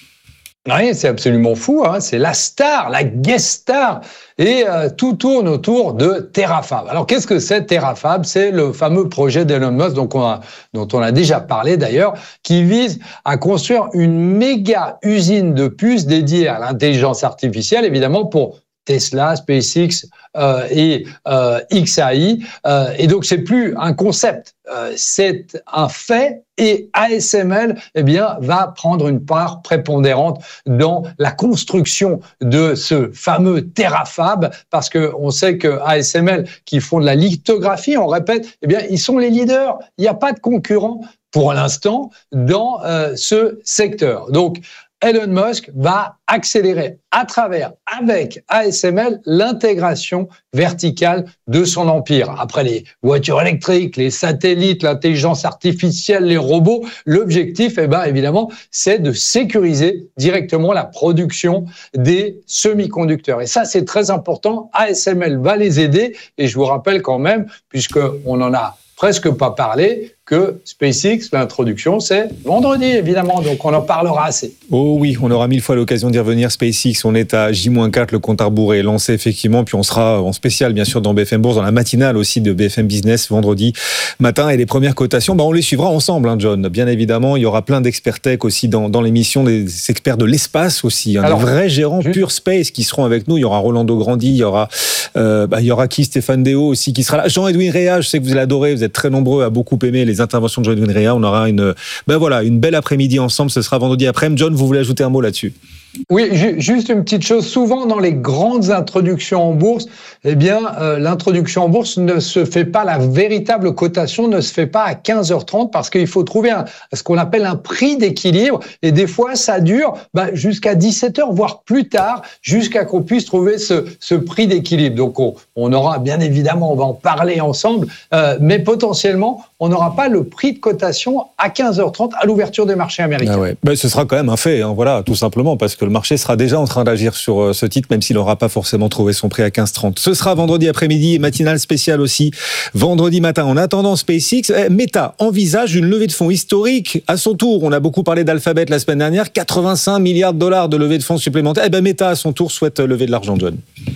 Oui, c'est absolument fou, hein. C'est la star, la guest star, et euh, tout tourne autour de Terafab. Alors qu'est-ce que c'est Terafab? C'est le fameux projet d'Elon Musk dont on a, dont on a déjà parlé d'ailleurs, qui vise à construire une méga usine de puces dédiée à l'intelligence artificielle, évidemment pour Tesla, SpaceX euh, et euh, X A I. Euh, et donc, c'est plus un concept, euh, c'est un fait. Et A S M L, eh bien, va prendre une part prépondérante dans la construction de ce fameux Terafab, parce que on sait que A S M L, qui font de la lithographie, on répète, eh bien, ils sont les leaders. Il n'y a pas de concurrents pour l'instant dans euh, ce secteur. Donc, Elon Musk va accélérer à travers, avec A S M L, l'intégration verticale de son empire. Après les voitures électriques, les satellites, l'intelligence artificielle, les robots, l'objectif, eh ben, évidemment, c'est de sécuriser directement la production des semi-conducteurs. Et ça, c'est très important. A S M L va les aider. Et je vous rappelle quand même, puisqu'on en a presque pas parlé, que SpaceX, l'introduction, c'est vendredi, évidemment, donc on en parlera assez. Oh oui, on aura mille fois l'occasion d'y revenir. SpaceX, on est à J moins quatre, le compte à rebours est lancé, effectivement, puis on sera en spécial, bien sûr, dans B F M Bourse, dans la matinale aussi de B F M Business, vendredi matin, et les premières cotations, bah, on les suivra ensemble, hein, John. Bien évidemment, il y aura plein d'experts tech aussi dans, dans l'émission, des experts de l'espace aussi, hein, Alors, des vrais gérants juste... Pure Space qui seront avec nous. Il y aura Rolando Grandi, il y aura, euh, bah, il y aura qui, Stéphane Déo aussi qui sera là. Jean-Edwin Réa, je sais que vous l'adorez, vous êtes très nombreux à beaucoup aimer les interventions de Jean-Edwin Réa. On aura une, ben voilà, une belle après-midi ensemble. Ce sera vendredi après-midi. John, vous voulez ajouter un mot là-dessus? Oui, ju- juste une petite chose. Souvent, dans les grandes introductions en bourse, eh bien, euh, l'introduction en bourse ne se fait pas, la véritable cotation ne se fait pas à quinze heures trente parce qu'il faut trouver un, ce qu'on appelle un prix d'équilibre. Et des fois, ça dure bah, jusqu'à dix-sept heures, voire plus tard, jusqu'à qu'on puisse trouver ce, ce prix d'équilibre. Donc, on, on aura, bien évidemment, on va en parler ensemble, euh, mais potentiellement, on n'aura pas le prix de cotation à quinze heures trente à l'ouverture des marchés américains. Ah ouais. Ben, ce sera quand même un fait, hein, voilà, tout simplement, parce que le marché sera déjà en train d'agir sur ce titre, même s'il n'aura pas forcément trouvé son prix à quinze trente. Ce sera vendredi après-midi et matinale spéciale aussi, vendredi matin. En attendant SpaceX, Meta envisage une levée de fonds historique à son tour. On a beaucoup parlé d'Alphabet la semaine dernière, quatre-vingt-cinq milliards de dollars de levée de fonds supplémentaires. Et ben Meta, à son tour, souhaite lever de l'argent, John.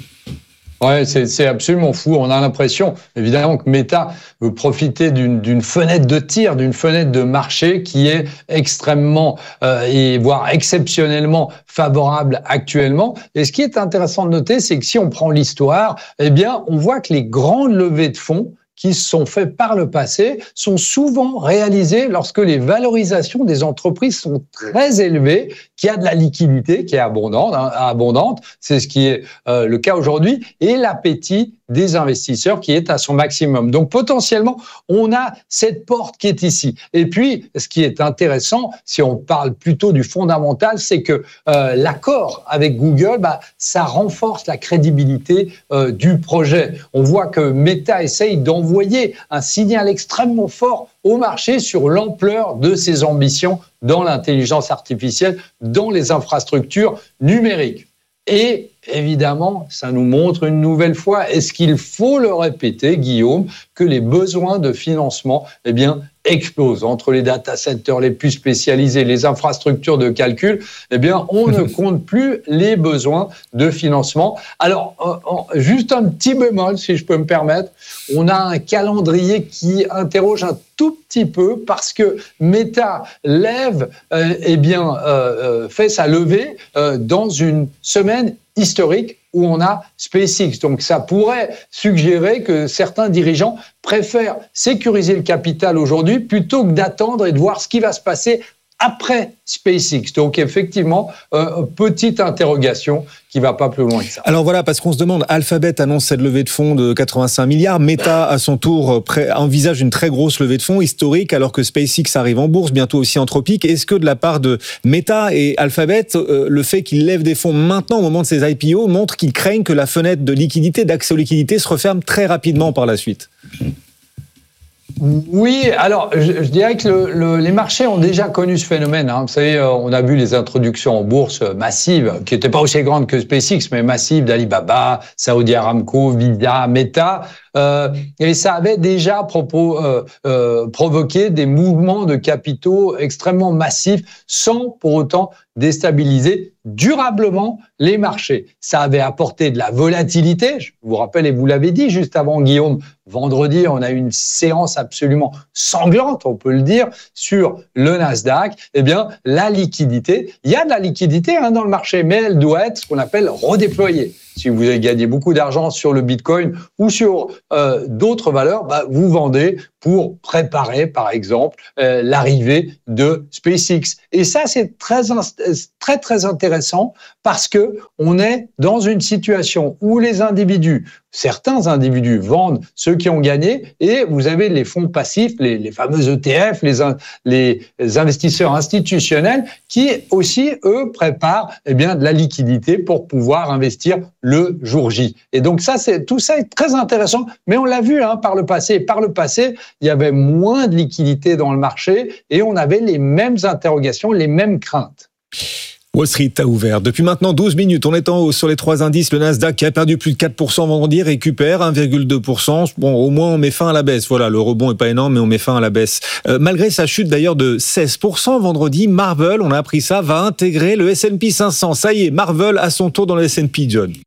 Ouais, c'est, c'est absolument fou. On a l'impression, évidemment, que Meta veut profiter d'une, d'une fenêtre de tir, d'une fenêtre de marché qui est extrêmement euh, et voire exceptionnellement favorable actuellement. Et ce qui est intéressant de noter, c'est que si on prend l'histoire, eh bien, on voit que les grandes levées de fonds qui se sont faits par le passé sont souvent réalisées lorsque les valorisations des entreprises sont très élevées, qu'il y a de la liquidité qui est abondante, hein, abondante, c'est ce qui est euh, le cas aujourd'hui, et l'appétit des investisseurs qui est à son maximum. Donc potentiellement, on a cette porte qui est ici. Et puis, ce qui est intéressant, si on parle plutôt du fondamental, c'est que euh, l'accord avec Google, bah, ça renforce la crédibilité euh, du projet. On voit que Meta essaye d'envoyer un signal extrêmement fort au marché sur l'ampleur de ses ambitions dans l'intelligence artificielle, dans les infrastructures numériques. Et évidemment, ça nous montre une nouvelle fois, est-ce qu'il faut le répéter, Guillaume, que les besoins de financement, eh bien, explosent entre les data centers les plus spécialisés, les infrastructures de calcul, eh bien, on ne compte plus les besoins de financement. Alors, euh, juste un petit bémol, si je peux me permettre, on a un calendrier qui interroge un tout petit peu parce que Meta lève, euh, eh bien, euh, fait sa levée euh, dans une semaine historique où on a SpaceX. Donc ça pourrait suggérer que certains dirigeants préfèrent sécuriser le capital aujourd'hui plutôt que d'attendre et de voir ce qui va se passer après SpaceX. Donc effectivement, euh, petite interrogation qui va pas plus loin que ça. Alors voilà, parce qu'on se demande, Alphabet annonce cette levée de fonds de quatre-vingt-cinq milliards, Meta à son tour pré- envisage une très grosse levée de fonds historique, alors que SpaceX arrive en bourse, bientôt aussi Anthropic. Est-ce que de la part de Meta et Alphabet, euh, le fait qu'ils lèvent des fonds maintenant au moment de ces I P O montre qu'ils craignent que la fenêtre de liquidité, d'accès aux liquidités se referme très rapidement par la suite? Oui, alors je, je dirais que le, le, les marchés ont déjà connu ce phénomène. Hein. Vous savez, on a vu les introductions en bourse massives, qui n'étaient pas aussi grandes que SpaceX, mais massives d'Alibaba, Saudi Aramco, Visa, Meta. Euh, et ça avait déjà propos, euh, euh, provoqué des mouvements de capitaux extrêmement massifs, sans pour autant déstabiliser durablement les marchés. Ça avait apporté de la volatilité. Je vous rappelle, et vous l'avez dit juste avant, Guillaume, vendredi, on a eu une séance absolument sanglante, on peut le dire, sur le Nasdaq. Eh bien, la liquidité, il y a de la liquidité hein, dans le marché, mais elle doit être ce qu'on appelle redéployée. Si vous avez gagné beaucoup d'argent sur le Bitcoin ou sur euh, d'autres valeurs, bah, vous vendez pour préparer, par exemple, euh, l'arrivée de SpaceX. Et ça, c'est très, très, très intéressant parce que on est dans une situation où les individus, certains individus vendent ceux qui ont gagné et vous avez les fonds passifs, les, les fameux E T F, les, les investisseurs institutionnels qui aussi, eux, préparent eh bien, de la liquidité pour pouvoir investir le jour J. Et donc ça, c'est tout ça est très intéressant, mais on l'a vu hein, par le passé. Par le passé, il y avait moins de liquidité dans le marché et on avait les mêmes interrogations, les mêmes craintes. Wall Street a ouvert. Depuis maintenant douze minutes, on est en haut sur les trois indices. Le Nasdaq qui a perdu plus de quatre pour cent vendredi récupère un virgule deux pour cent. Bon, au moins on met fin à la baisse. Voilà, le rebond est pas énorme, mais on met fin à la baisse. Euh, malgré sa chute d'ailleurs de seize pour cent vendredi, Marvel, on a appris ça, va intégrer le S and P cinq cents. Ça y est, Marvel à son tour dans le S and P, John.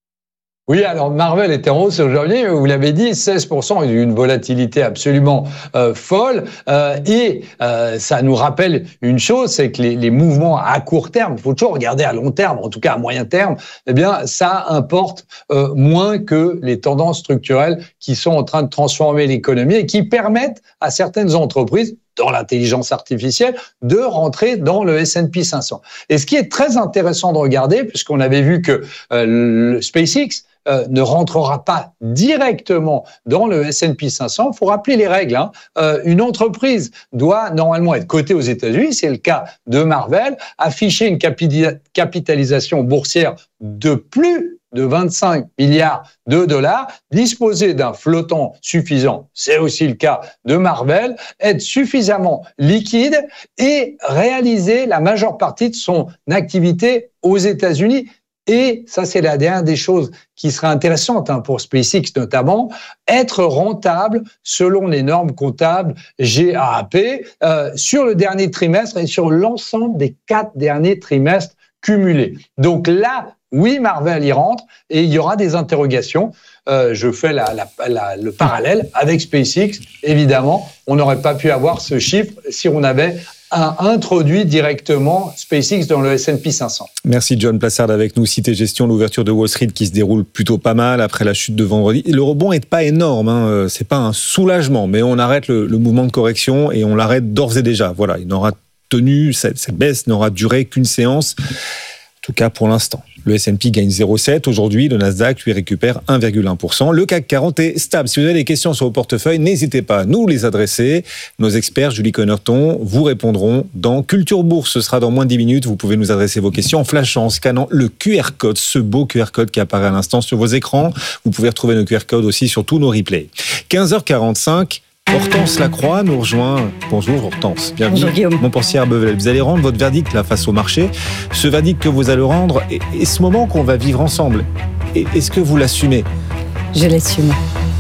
Oui, alors Marvel était en hausse aujourd'hui, vous l'avez dit, seize pour cent, une volatilité absolument euh, folle. Euh, et euh, ça nous rappelle une chose, c'est que les, les mouvements à court terme, il faut toujours regarder à long terme, en tout cas à moyen terme, eh bien ça importe euh, moins que les tendances structurelles qui sont en train de transformer l'économie et qui permettent à certaines entreprises, dans l'intelligence artificielle, de rentrer dans le S and P cinq cents. Et ce qui est très intéressant de regarder, puisqu'on avait vu que euh, le SpaceX euh, ne rentrera pas directement dans le S and P cinq cents, il faut rappeler les règles. Hein. Euh, une entreprise doit normalement être cotée aux États-Unis, c'est le cas de Marvel, afficher une capi- capitalisation boursière de plus de vingt-cinq milliards de dollars, disposer d'un flottant suffisant, c'est aussi le cas de Marvel, être suffisamment liquide et réaliser la majeure partie de son activité aux États-Unis. Et ça, c'est la dernière des choses qui serait intéressante hein, pour SpaceX notamment, être rentable selon les normes comptables G A A P euh, sur le dernier trimestre et sur l'ensemble des quatre derniers trimestres cumulés. Donc là, oui, Marvel y rentre et il y aura des interrogations. Euh, je fais la, la, la, le parallèle avec SpaceX. Évidemment, on n'aurait pas pu avoir ce chiffre si on avait un, introduit directement SpaceX dans le S and P cinq cents. Merci John Plassard avec nous. Cité Gestion, l'ouverture de Wall Street qui se déroule plutôt pas mal après la chute de vendredi. Le rebond est pas énorme, hein. C'est pas un soulagement, mais on arrête le, le mouvement de correction et on l'arrête d'ores et déjà. Voilà, il n'aura tenu, cette, cette baisse n'aura duré qu'une séance. En tout cas pour l'instant. Le S and P gagne zéro virgule sept. Aujourd'hui, le Nasdaq lui récupère un virgule un pour cent. Le C A C quarante est stable. Si vous avez des questions sur vos portefeuilles, n'hésitez pas à nous les adresser. Nos experts, Julie Connerton, vous répondront dans Culture Bourse. Ce sera dans moins de dix minutes. Vous pouvez nous adresser vos questions en flashant, en scannant le Q R code, ce beau Q R code qui apparaît à l'instant sur vos écrans. Vous pouvez retrouver nos Q R codes aussi sur tous nos replays. quinze heures quarante-cinq. Hortense Lacroix nous rejoint. Bonjour Hortense, bienvenue. Bonjour Guillaume. Montpensier Bevel. Vous allez rendre votre verdict là face au marché. Ce verdict que vous allez rendre et, et ce moment qu'on va vivre ensemble, et, est-ce que vous l'assumez ? Je l'assume.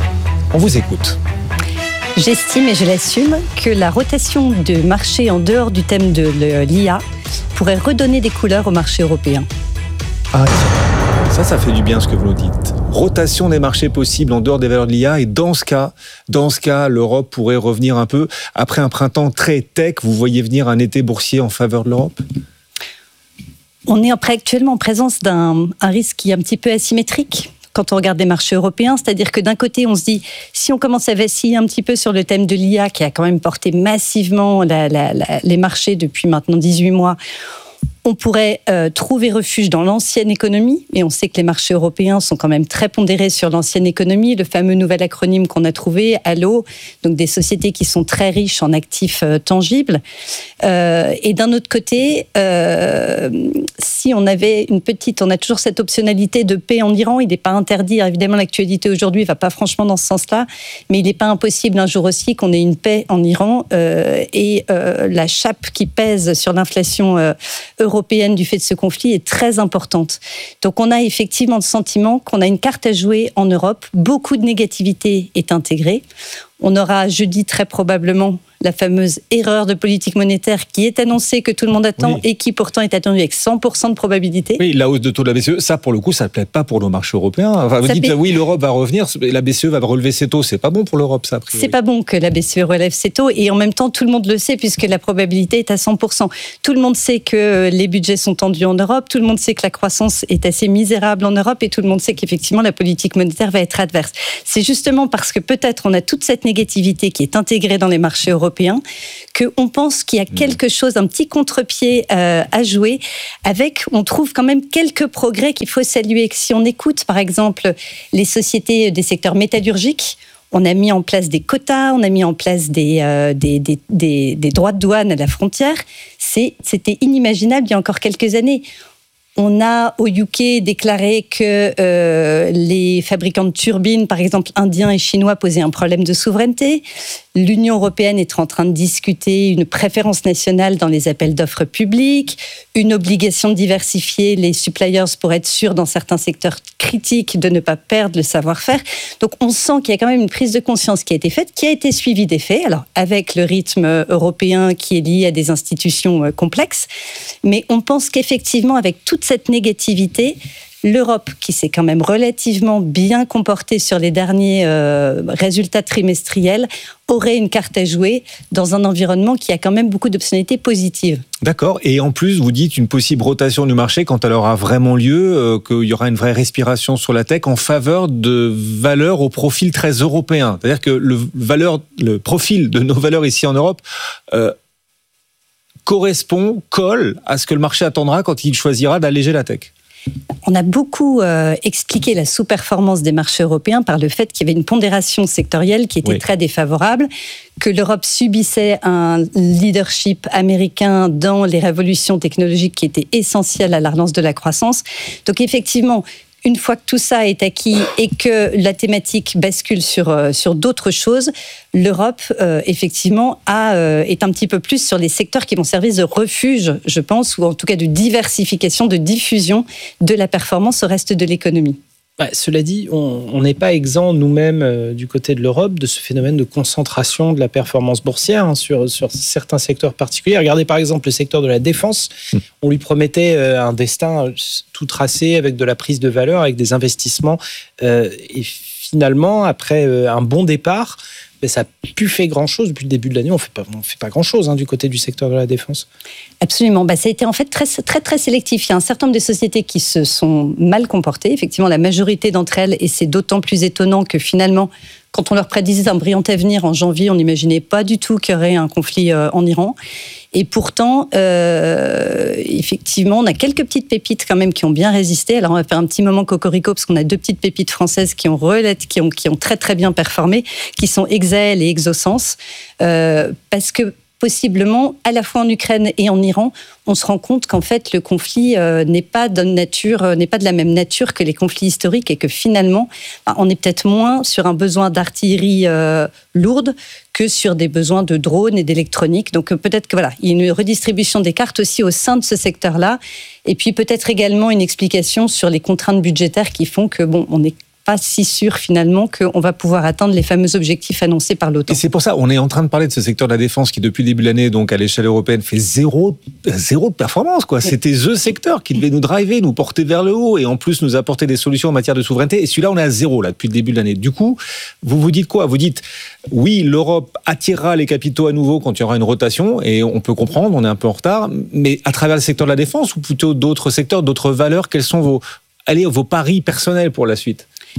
On vous écoute. J'estime et je l'assume que la rotation de marché en dehors du thème de l'I A pourrait redonner des couleurs au marché européen. Ah, ça, ça fait du bien ce que vous nous dites. Rotation des marchés possibles en dehors des valeurs de l'I A. Et dans ce cas, dans ce cas, l'Europe pourrait revenir un peu. Après un printemps très tech, vous voyez venir un été boursier en faveur de l'Europe ? On est actuellement en présence d'un un risque qui est un petit peu asymétrique. quand on regarde les marchés européens. C'est-à-dire que d'un côté, on se dit, si on commence à vaciller un petit peu sur le thème de l'I A, qui a quand même porté massivement la, la, la, les marchés depuis maintenant dix-huit mois, on pourrait euh, trouver refuge dans l'ancienne économie, et on sait que les marchés européens sont quand même très pondérés sur l'ancienne économie, le fameux nouvel acronyme qu'on a trouvé, A L O, donc des sociétés qui sont très riches en actifs euh, tangibles. Euh, et d'un autre côté, euh, si on avait une petite, on a toujours cette optionnalité de paix en Iran, il n'est pas interdit, évidemment l'actualité aujourd'hui ne va pas franchement dans ce sens-là, mais il n'est pas impossible un jour aussi qu'on ait une paix en Iran, euh, et euh, la chape qui pèse sur l'inflation euh, européenne du fait de ce conflit est très importante. Donc on a effectivement le sentiment qu'on a une carte à jouer en Europe. Beaucoup de négativité est intégrée. On aura jeudi très probablement la fameuse erreur de politique monétaire qui est annoncée, que tout le monde attend, oui, et qui pourtant est attendue avec cent pour cent de probabilité. Oui, la hausse de taux de la B C E, ça pour le coup, ça ne plaît pas pour nos marchés européens. Enfin, vous ça dites, plaît... oui, l'Europe va revenir, la B C E va relever ses taux, c'est pas bon pour l'Europe, ça. C'est pas bon que la B C E relève ses taux, et en même temps, tout le monde le sait, puisque la probabilité est à cent pour cent. Tout le monde sait que les budgets sont tendus en Europe, tout le monde sait que la croissance est assez misérable en Europe, et tout le monde sait qu'effectivement, la politique monétaire va être adverse. C'est justement parce que peut-être on a toute cette négativité qui est intégrée dans les marchés européens, qu'on pense qu'il y a quelque chose, un petit contre-pied euh, à jouer, avec, on trouve quand même quelques progrès qu'il faut saluer. Si on écoute, par exemple, les sociétés des secteurs métallurgiques, on a mis en place des quotas, on a mis en place des, euh, des, des, des, des droits de douane à la frontière. C'est, c'était inimaginable il y a encore quelques années. On a au U K déclaré que euh, les fabricants de turbines, par exemple indiens et chinois, posaient un problème de souveraineté. L'Union européenne est en train de discuter une préférence nationale dans les appels d'offres publics, une obligation de diversifier les suppliers pour être sûr dans certains secteurs critiques de ne pas perdre le savoir-faire. Donc on sent qu'il y a quand même une prise de conscience qui a été faite, qui a été suivie des faits, alors avec le rythme européen qui est lié à des institutions complexes, mais on pense qu'effectivement avec toute cette négativité, l'Europe, qui s'est quand même relativement bien comportée sur les derniers euh, résultats trimestriels, aurait une carte à jouer dans un environnement qui a quand même beaucoup d'optionnalités positives. D'accord. Et en plus, vous dites une possible rotation du marché quand elle aura vraiment lieu, euh, qu'il y aura une vraie respiration sur la tech en faveur de valeurs au profil très européen. C'est-à-dire que le, valeur, le profil de nos valeurs ici en Europe euh, correspond, colle à ce que le marché attendra quand il choisira d'alléger la tech. On a beaucoup euh, expliqué la sous-performance des marchés européens par le fait qu'il y avait une pondération sectorielle qui était oui. très défavorable, que l'Europe subissait un leadership américain dans les révolutions technologiques qui étaient essentielles à la relance de la croissance. Donc effectivement, une fois que tout ça est acquis et que la thématique bascule sur, euh, sur d'autres choses, l'Europe, euh, effectivement, a, euh, est un petit peu plus sur les secteurs qui vont servir de refuge, je pense, ou en tout cas de diversification, de diffusion de la performance au reste de l'économie. Bah, cela dit, on n'est pas exempt nous-mêmes euh, du côté de l'Europe de ce phénomène de concentration de la performance boursière hein, sur, sur certains secteurs particuliers. Regardez par exemple le secteur de la défense. Mmh. On lui promettait euh, un destin tout tracé avec de la prise de valeur, avec des investissements. Euh, et finalement, après euh, un bon départ, ben, ça n'a plus fait grand-chose. Depuis le début de l'année, on ne fait pas, on fait pas grand-chose hein, du côté du secteur de la défense. Absolument. Bah, ça a été en fait très, très, très sélectif. Il y a un certain nombre de sociétés qui se sont mal comportées. Effectivement, la majorité d'entre elles, et c'est d'autant plus étonnant que finalement, quand on leur prédisait un brillant avenir en janvier, on n'imaginait pas du tout qu'il y aurait un conflit euh, en Iran. Et pourtant, euh, effectivement, on a quelques petites pépites quand même qui ont bien résisté. Alors, on va faire un petit moment cocorico parce qu'on a deux petites pépites françaises qui ont, relais, qui ont, qui ont très très bien performé, qui sont Exael et Exosens. Euh, parce que possiblement, à la fois en Ukraine et en Iran, on se rend compte qu'en fait, le conflit euh, n'est pas de nature, euh, n'est pas de la même nature que les conflits historiques et que finalement, bah, on est peut-être moins sur un besoin d'artillerie euh, lourde que sur des besoins de drones et d'électronique. Donc euh, peut-être que voilà, il y a une redistribution des cartes aussi au sein de ce secteur-là, et puis peut-être également une explication sur les contraintes budgétaires qui font que bon, on est pas si sûr finalement qu'on va pouvoir atteindre les fameux objectifs annoncés par l'OTAN. Et c'est pour ça, on est en train de parler de ce secteur de la défense qui depuis le début de l'année, donc à l'échelle européenne, fait zéro, zéro de performance, quoi. C'était ce secteur qui devait nous driver, nous porter vers le haut et en plus nous apporter des solutions en matière de souveraineté. Et celui-là, on est à zéro là depuis le début de l'année. Du coup, vous vous dites quoi? Vous dites oui, l'Europe attirera les capitaux à nouveau quand il y aura une rotation et on peut comprendre, on est un peu en retard, mais à travers le secteur de la défense ou plutôt d'autres secteurs, d'autres valeurs, quels sont vos, allez, vos paris personnels pour la suite?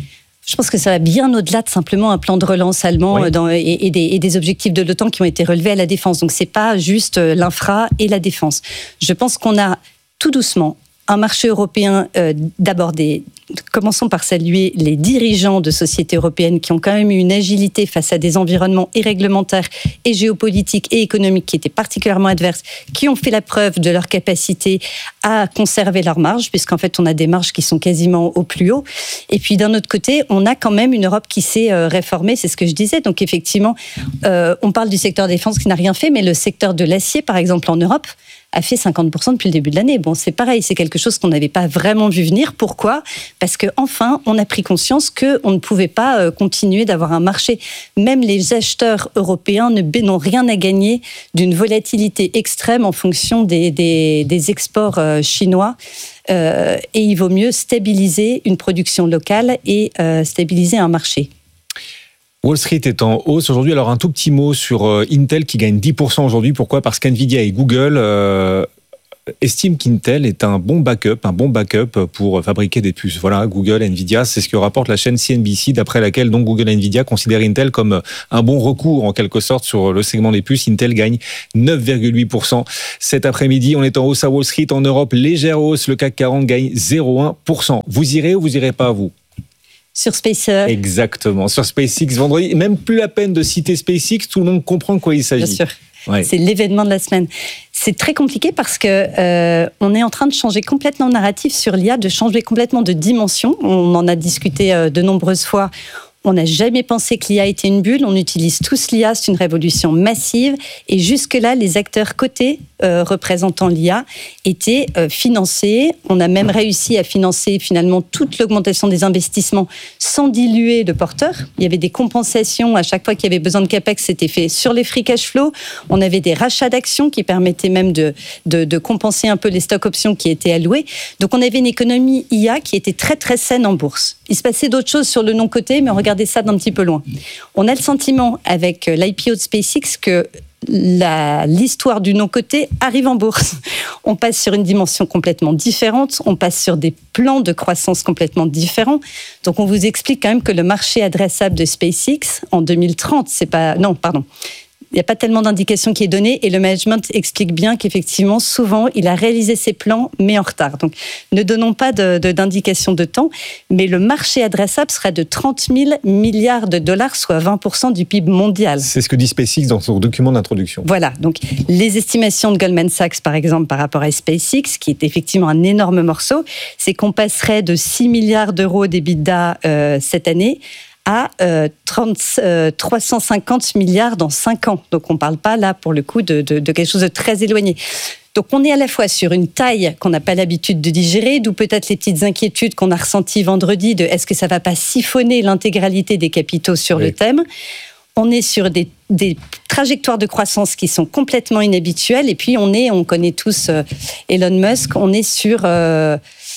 Je pense que ça va bien au-delà de simplement un plan de relance allemand Oui. dans, et, et, des, et des objectifs de l'OTAN qui ont été relevés à la défense. Donc c'est pas juste l'infra et la défense. Je pense qu'on a tout doucement un marché européen euh, d'abord des... Commençons par saluer les dirigeants de sociétés européennes qui ont quand même eu une agilité face à des environnements et réglementaires et géopolitiques et économiques qui étaient particulièrement adverses, qui ont fait la preuve de leur capacité à conserver leurs marges, puisqu'en fait on a des marges qui sont quasiment au plus haut. Et puis d'un autre côté, on a quand même une Europe qui s'est euh, réformée, c'est ce que je disais. Donc effectivement, euh, on parle du secteur défense qui n'a rien fait, mais le secteur de l'acier, par exemple en Europe, a fait cinquante pour cent depuis le début de l'année. Bon, c'est pareil, c'est quelque chose qu'on n'avait pas vraiment vu venir. Pourquoi ? Parce qu'enfin, on a pris conscience qu'on ne pouvait pas continuer d'avoir un marché. Même les acheteurs européens n'ont rien à gagner d'une volatilité extrême en fonction des, des, des exports chinois. Euh, et il vaut mieux stabiliser une production locale et euh, stabiliser un marché. Wall Street est en hausse aujourd'hui. Alors un tout petit mot sur euh, Intel qui gagne dix pour cent aujourd'hui. Pourquoi ? Parce qu'Nvidia et Google euh, estiment qu'Intel est un bon backup, un bon backup pour fabriquer des puces. Voilà, Google, Nvidia, c'est ce que rapporte la chaîne C N B C, d'après laquelle donc Google et Nvidia considèrent Intel comme un bon recours en quelque sorte sur le segment des puces. Intel gagne neuf virgule huit pour cent cet après-midi. On est en hausse à Wall Street. En Europe, légère hausse. Le C A C quarante gagne zéro virgule un pour cent. Vous irez ou vous irez pas, vous ? Sur SpaceX. Exactement, sur SpaceX vendredi. Même plus la peine de citer SpaceX, tout le monde comprend de quoi il s'agit. Bien sûr, ouais. C'est l'événement de la semaine. C'est très compliqué parce que euh, on est en train de changer complètement le narratif sur l'I A, de changer complètement de dimension. On en a discuté euh, de nombreuses fois. On n'a jamais pensé que l'I A était une bulle. On utilise tous l'I A, c'est une révolution massive. Et jusque-là, les acteurs cotés euh, représentant l'I A étaient euh, financés. On a même réussi à financer finalement toute l'augmentation des investissements sans diluer le porteur. Il y avait des compensations à chaque fois qu'il y avait besoin de capex, c'était fait sur les free cash flow. On avait des rachats d'actions qui permettaient même de, de, de compenser un peu les stock options qui étaient alloués. Donc on avait une économie I A qui était très très saine en bourse. Il se passait d'autres choses sur le non-coté, mais regardez ça d'un petit peu loin. On a le sentiment avec l'I P O de SpaceX que la, l'histoire du non-coté arrive en bourse. On passe sur une dimension complètement différente, on passe sur des plans de croissance complètement différents. Donc on vous explique quand même que le marché adressable de SpaceX en deux mille trente, c'est pas... Non, pardon. Il n'y a pas tellement d'indications qui est donnée et le management explique bien qu'effectivement, souvent, il a réalisé ses plans, mais en retard. Donc, ne donnons pas de, de, d'indication de temps, mais le marché adressable serait de trente mille milliards de dollars, soit vingt pour cent du P I B mondial. C'est ce que dit SpaceX dans son document d'introduction. Voilà. Donc, les estimations de Goldman Sachs, par exemple, par rapport à SpaceX, qui est effectivement un énorme morceau, c'est qu'on passerait de six milliards d'euros d'EBITDA euh, cette année à euh, trente, euh, trois cent cinquante milliards dans cinq ans. Donc on ne parle pas là, pour le coup, de, de, de quelque chose de très éloigné. Donc on est à la fois sur une taille qu'on n'a pas l'habitude de digérer, d'où peut-être les petites inquiétudes qu'on a ressenties vendredi de est-ce que ça ne va pas siphonner l'intégralité des capitaux sur oui. le thème. On est sur des, des trajectoires de croissance qui sont complètement inhabituelles. Et puis on est, on connaît tous euh, Elon Musk, on est sur... Euh,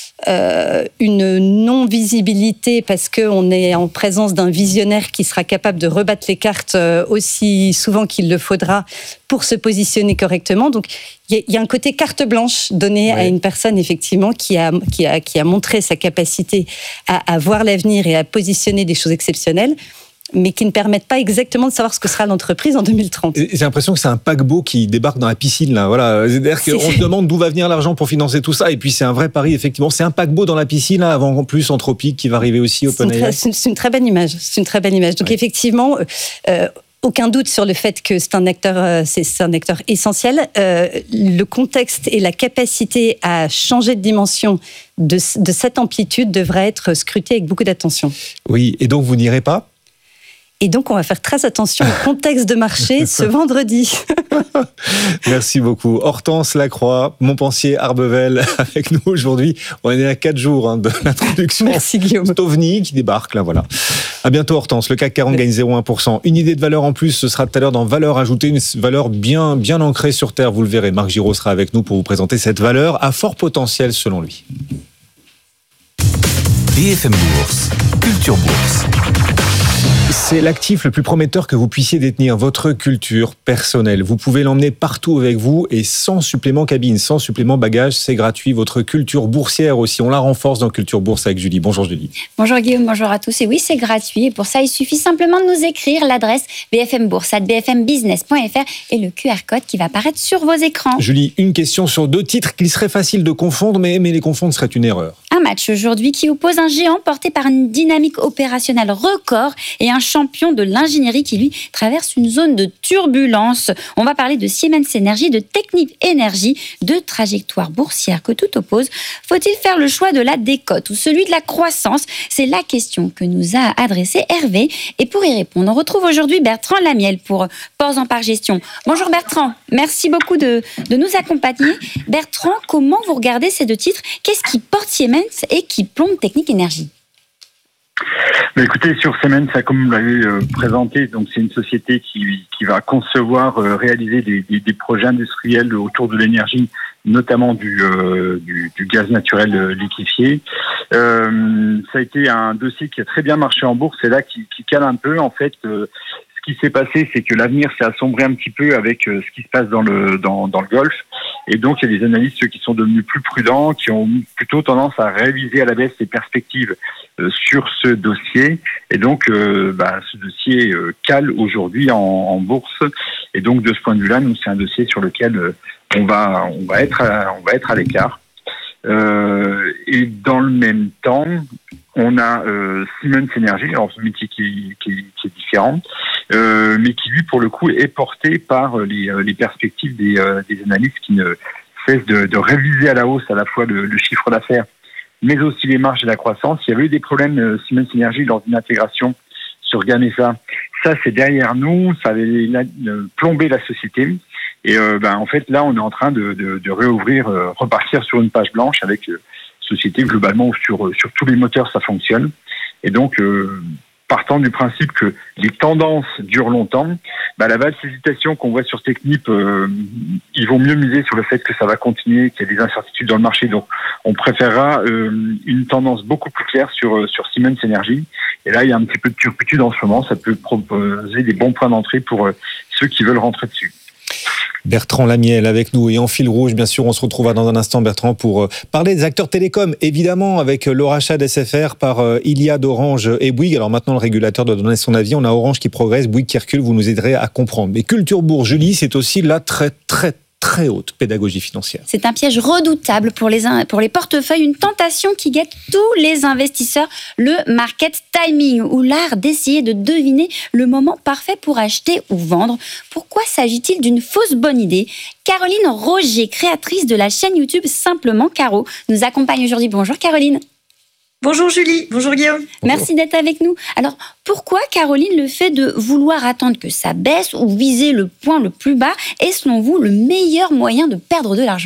Euh, une non-visibilité parce qu'on est en présence d'un visionnaire qui sera capable de rebattre les cartes aussi souvent qu'il le faudra pour se positionner correctement. Donc, il y, y a un côté carte blanche donné ouais. à une personne, effectivement, qui a, qui a, qui a montré sa capacité à, à voir l'avenir et à positionner des choses exceptionnelles, mais qui ne permettent pas exactement de savoir ce que sera l'entreprise en deux mille trente. J'ai l'impression que c'est un paquebot qui débarque dans la piscine, là. Voilà. C'est-à-dire qu'on se demande d'où va venir l'argent pour financer tout ça, et puis c'est un vrai pari, effectivement. C'est un paquebot dans la piscine, là, avant en plus Anthropic qui va arriver aussi, OpenAI. C'est, c'est une très belle image. C'est une très belle image. Donc ouais. effectivement, euh, aucun doute sur le fait que c'est un acteur, euh, c'est, c'est un acteur essentiel. Euh, le contexte et la capacité à changer de dimension de, de cette amplitude devraient être scrutés avec beaucoup d'attention. Oui, et donc vous n'irez pas ? Et donc, on va faire très attention au contexte de marché ce vendredi. Merci beaucoup. Hortense Lacroix, Montpensier, Arbevel, avec nous aujourd'hui. On est à quatre jours hein, de l'introduction. Merci Guillaume. Stovny qui débarque, là, voilà. À bientôt Hortense. Le C A C quarante ouais. gagne zéro virgule un pour cent. Une idée de valeur en plus, ce sera tout à l'heure dans Valeur ajoutée, une valeur bien, bien ancrée sur Terre, vous le verrez. Marc Giraud sera avec nous pour vous présenter cette valeur à fort potentiel selon lui. B F M Bourse, Culture Bourse. C'est l'actif le plus prometteur que vous puissiez détenir, votre culture personnelle. Vous pouvez l'emmener partout avec vous et sans supplément cabine, sans supplément bagage, c'est gratuit. Votre culture boursière aussi, on la renforce dans Culture Bourse avec Julie. Bonjour Julie. Bonjour Guillaume, bonjour à tous. Et oui, c'est gratuit et pour ça, il suffit simplement de nous écrire l'adresse b f m bourse arobase b f m business point f r et le Q R code qui va apparaître sur vos écrans. Julie, une question sur deux titres qu'il serait facile de confondre, mais, mais les confondre serait une erreur. Un match aujourd'hui qui oppose un géant porté par une dynamique opérationnelle record et un champion de l'ingénierie qui, lui, traverse une zone de turbulence. On va parler de Siemens Energy, de Technip Energy, de trajectoire boursière que tout oppose. Faut-il faire le choix de la décote ou celui de la croissance? C'est la question que nous a adressée Hervé. Et pour y répondre, on retrouve aujourd'hui Bertrand Lamiel pour Ports en Par Gestion. Bonjour Bertrand, merci beaucoup de, de nous accompagner. Bertrand, comment vous regardez ces deux titres? Qu'est-ce qui porte Siemens et qui plombe Technip Energy? Mais écoutez, sur Siemens, comme vous l'avez euh, présenté, donc c'est une société qui, qui va concevoir, euh, réaliser des, des, des projets industriels autour de l'énergie, notamment du, euh, du, du gaz naturel euh, liquéfié. Euh, ça a été un dossier qui a très bien marché en bourse, et là qui, qui cale un peu en fait. Euh, Ce qui s'est passé, c'est que l'avenir s'est assombré un petit peu avec euh, ce qui se passe dans le dans, dans le Golfe, et donc il y a des analystes qui sont devenus plus prudents, qui ont plutôt tendance à réviser à la baisse les perspectives euh, sur ce dossier, et donc euh, bah, ce dossier euh, cale aujourd'hui en, en bourse, et donc de ce point de vue-là, nous c'est un dossier sur lequel euh, on va on va être à, on va être à l'écart. Euh, et dans le même temps, on a euh, Siemens Energy, alors ce métier qui, qui, qui est différent, euh, mais qui lui pour le coup est porté par les, les perspectives des, euh, des analystes qui ne cessent de, de réviser à la hausse à la fois le, le chiffre d'affaires, mais aussi les marges et la croissance. Il y avait eu des problèmes euh, Siemens Energy lors d'une intégration sur Gamesa. Ça c'est derrière nous, ça avait la, euh, plombé la société. Et euh, ben, en fait, là, on est en train de, de, de réouvrir, euh, repartir sur une page blanche avec euh, société globalement sur sur tous les moteurs, ça fonctionne. Et donc, euh, partant du principe que les tendances durent longtemps, ben, la hésitation qu'on voit sur Technip, euh, ils vont mieux miser sur le fait que ça va continuer, qu'il y a des incertitudes dans le marché. Donc, on préférera euh, une tendance beaucoup plus claire sur sur Siemens Energy. Et là, il y a un petit peu de turpitude en ce moment. Ça peut proposer des bons points d'entrée pour euh, ceux qui veulent rentrer dessus. Bertrand Lamiel avec nous et en fil rouge, bien sûr, on se retrouvera dans un instant, Bertrand, pour parler des acteurs télécoms, évidemment, avec le rachat d'S F R par Iliad, Orange et Bouygues. Alors maintenant, le régulateur doit donner son avis. On a Orange qui progresse, Bouygues qui recule, vous nous aiderez à comprendre. Mais Culture Bourse, Julie, c'est aussi la très, très, très haute pédagogie financière. C'est un piège redoutable pour les, pour les portefeuilles, une tentation qui guette tous les investisseurs, le market timing, ou l'art d'essayer de deviner le moment parfait pour acheter ou vendre. Pourquoi s'agit-il d'une fausse bonne idée? Caroline Roger, créatrice de la chaîne YouTube Simplement Caro, nous accompagne aujourd'hui. Bonjour Caroline. Bonjour Julie, bonjour Guillaume. Merci d'être avec nous. Alors, pourquoi, Caroline, le fait de vouloir attendre que ça baisse ou viser le point le plus bas est, selon vous, le meilleur moyen de perdre de l'argent ?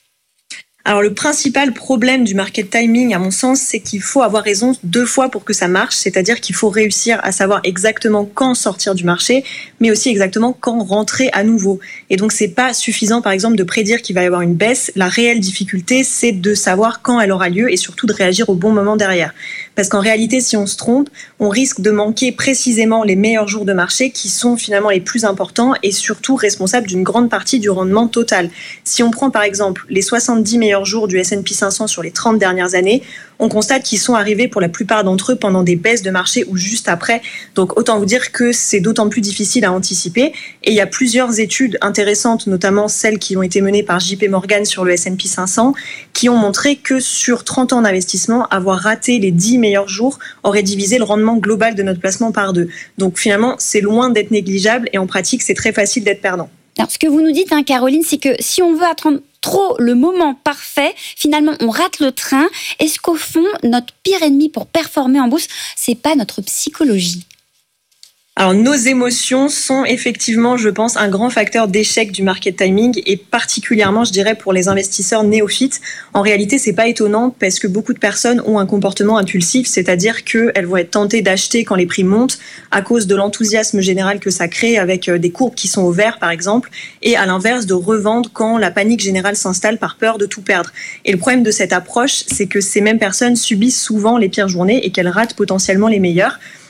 Alors le principal problème du market timing, à mon sens, c'est qu'il faut avoir raison deux fois pour que ça marche, c'est-à-dire qu'il faut réussir à savoir exactement quand sortir du marché, mais aussi exactement quand rentrer à nouveau. Et donc c'est pas suffisant, par exemple, de prédire qu'il va y avoir une baisse. La réelle difficulté, c'est de savoir quand elle aura lieu et surtout de réagir au bon moment derrière. Parce qu'en réalité, si on se trompe, on risque de manquer précisément les meilleurs jours de marché qui sont finalement les plus importants et surtout responsables d'une grande partie du rendement total. Si on prend par exemple les soixante-dix meilleurs jours du S and P cinq cents sur les trente dernières années, on constate qu'ils sont arrivés pour la plupart d'entre eux pendant des baisses de marché ou juste après. Donc autant vous dire que c'est d'autant plus difficile à anticiper. Et il y a plusieurs études intéressantes, notamment celles qui ont été menées par J P Morgan sur le S and P cinq cents, qui ont montré que sur trente ans d'investissement, avoir raté les dix meilleurs jours aurait divisé le rendement global de notre placement par deux. Donc finalement, c'est loin d'être négligeable et en pratique, c'est très facile d'être perdant. Alors, ce que vous nous dites, hein, Caroline, c'est que si on veut attendre trop le moment parfait, finalement, on rate le train. Est-ce qu'au fond, notre pire ennemi pour performer en bourse, c'est pas notre psychologie ? Alors, nos émotions sont effectivement, je pense, un grand facteur d'échec du market timing et particulièrement, je dirais, pour les investisseurs néophytes. En réalité, c'est pas étonnant parce que beaucoup de personnes ont un comportement impulsif, c'est-à-dire qu'elles vont être tentées d'acheter quand les prix montent à cause de l'enthousiasme général que ça crée avec des courbes qui sont au vert, par exemple, et à l'inverse, de revendre quand la panique générale s'installe par peur de tout perdre. Et le problème de cette approche, c'est que ces mêmes personnes subissent souvent les pires journées et qu'elles ratent potentiellement les meilleures.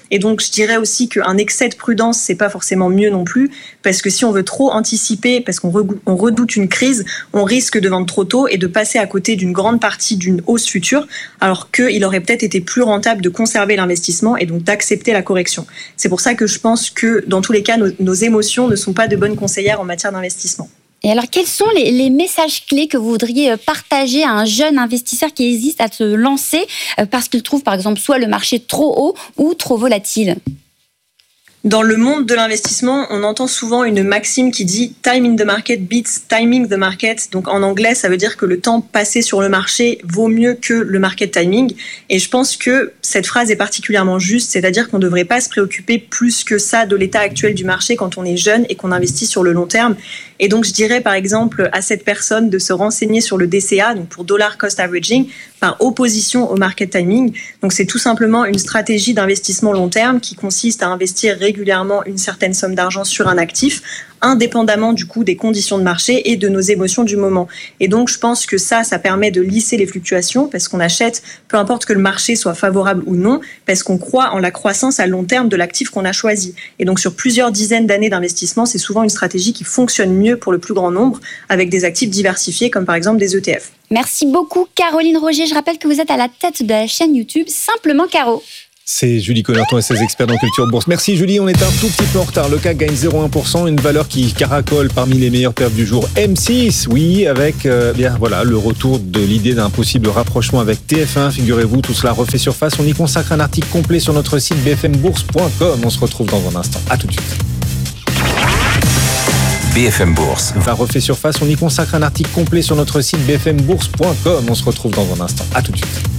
Et donc, je dirais aussi qu'un excès de prudence, c'est pas forcément mieux non plus, parce que si on veut trop anticiper, parce qu'on redoute une crise, on risque de vendre trop tôt et de passer à côté d'une grande partie d'une hausse future, alors qu'il aurait peut-être été plus rentable de conserver l'investissement et donc d'accepter la correction. C'est pour ça que je pense que, dans tous les cas, nos, nos émotions ne sont pas de bonnes conseillères en matière d'investissement. Et alors, quels sont les, les messages clés que vous voudriez partager à un jeune investisseur qui hésite à se lancer parce qu'il trouve, par exemple, soit le marché trop haut ou trop volatile ? Dans le monde de l'investissement, on entend souvent une maxime qui dit « time in the market beats timing the market ». Donc en anglais, ça veut dire que le temps passé sur le marché vaut mieux que le market timing. Et je pense que cette phrase est particulièrement juste, c'est-à-dire qu'on ne devrait pas se préoccuper plus que ça de l'état actuel du marché quand on est jeune et qu'on investit sur le long terme. Et donc je dirais par exemple à cette personne de se renseigner sur le D C A, donc pour Dollar Cost Averaging, par opposition au market timing. Donc c'est tout simplement une stratégie d'investissement long terme qui consiste à investir régulièrement régulièrement une certaine somme d'argent sur un actif, indépendamment du coup des conditions de marché et de nos émotions du moment. Et donc, je pense que ça, ça permet de lisser les fluctuations parce qu'on achète, peu importe que le marché soit favorable ou non, parce qu'on croit en la croissance à long terme de l'actif qu'on a choisi. Et donc, sur plusieurs dizaines d'années d'investissement, c'est souvent une stratégie qui fonctionne mieux pour le plus grand nombre avec des actifs diversifiés comme par exemple des E T F. Merci beaucoup, Caroline Roger. Je rappelle que vous êtes à la tête de la chaîne YouTube Simplement Caro. C'est Julie Connerton et ses experts dans Culture Bourse. Merci Julie, on est un tout petit peu en retard. Le C A C gagne zéro virgule un pour cent, une valeur qui caracole parmi les meilleures pertes du jour. M six, oui, avec euh, bien voilà le retour de l'idée d'un possible rapprochement avec T F un. Figurez-vous, tout cela refait surface. On y consacre un article complet sur notre site b f m bourse point com. On se retrouve dans un instant. À tout de suite. B F M Bourse. Ça refait surface. On y consacre un article complet sur notre site b f m bourse point com. On se retrouve dans un instant. À tout de suite.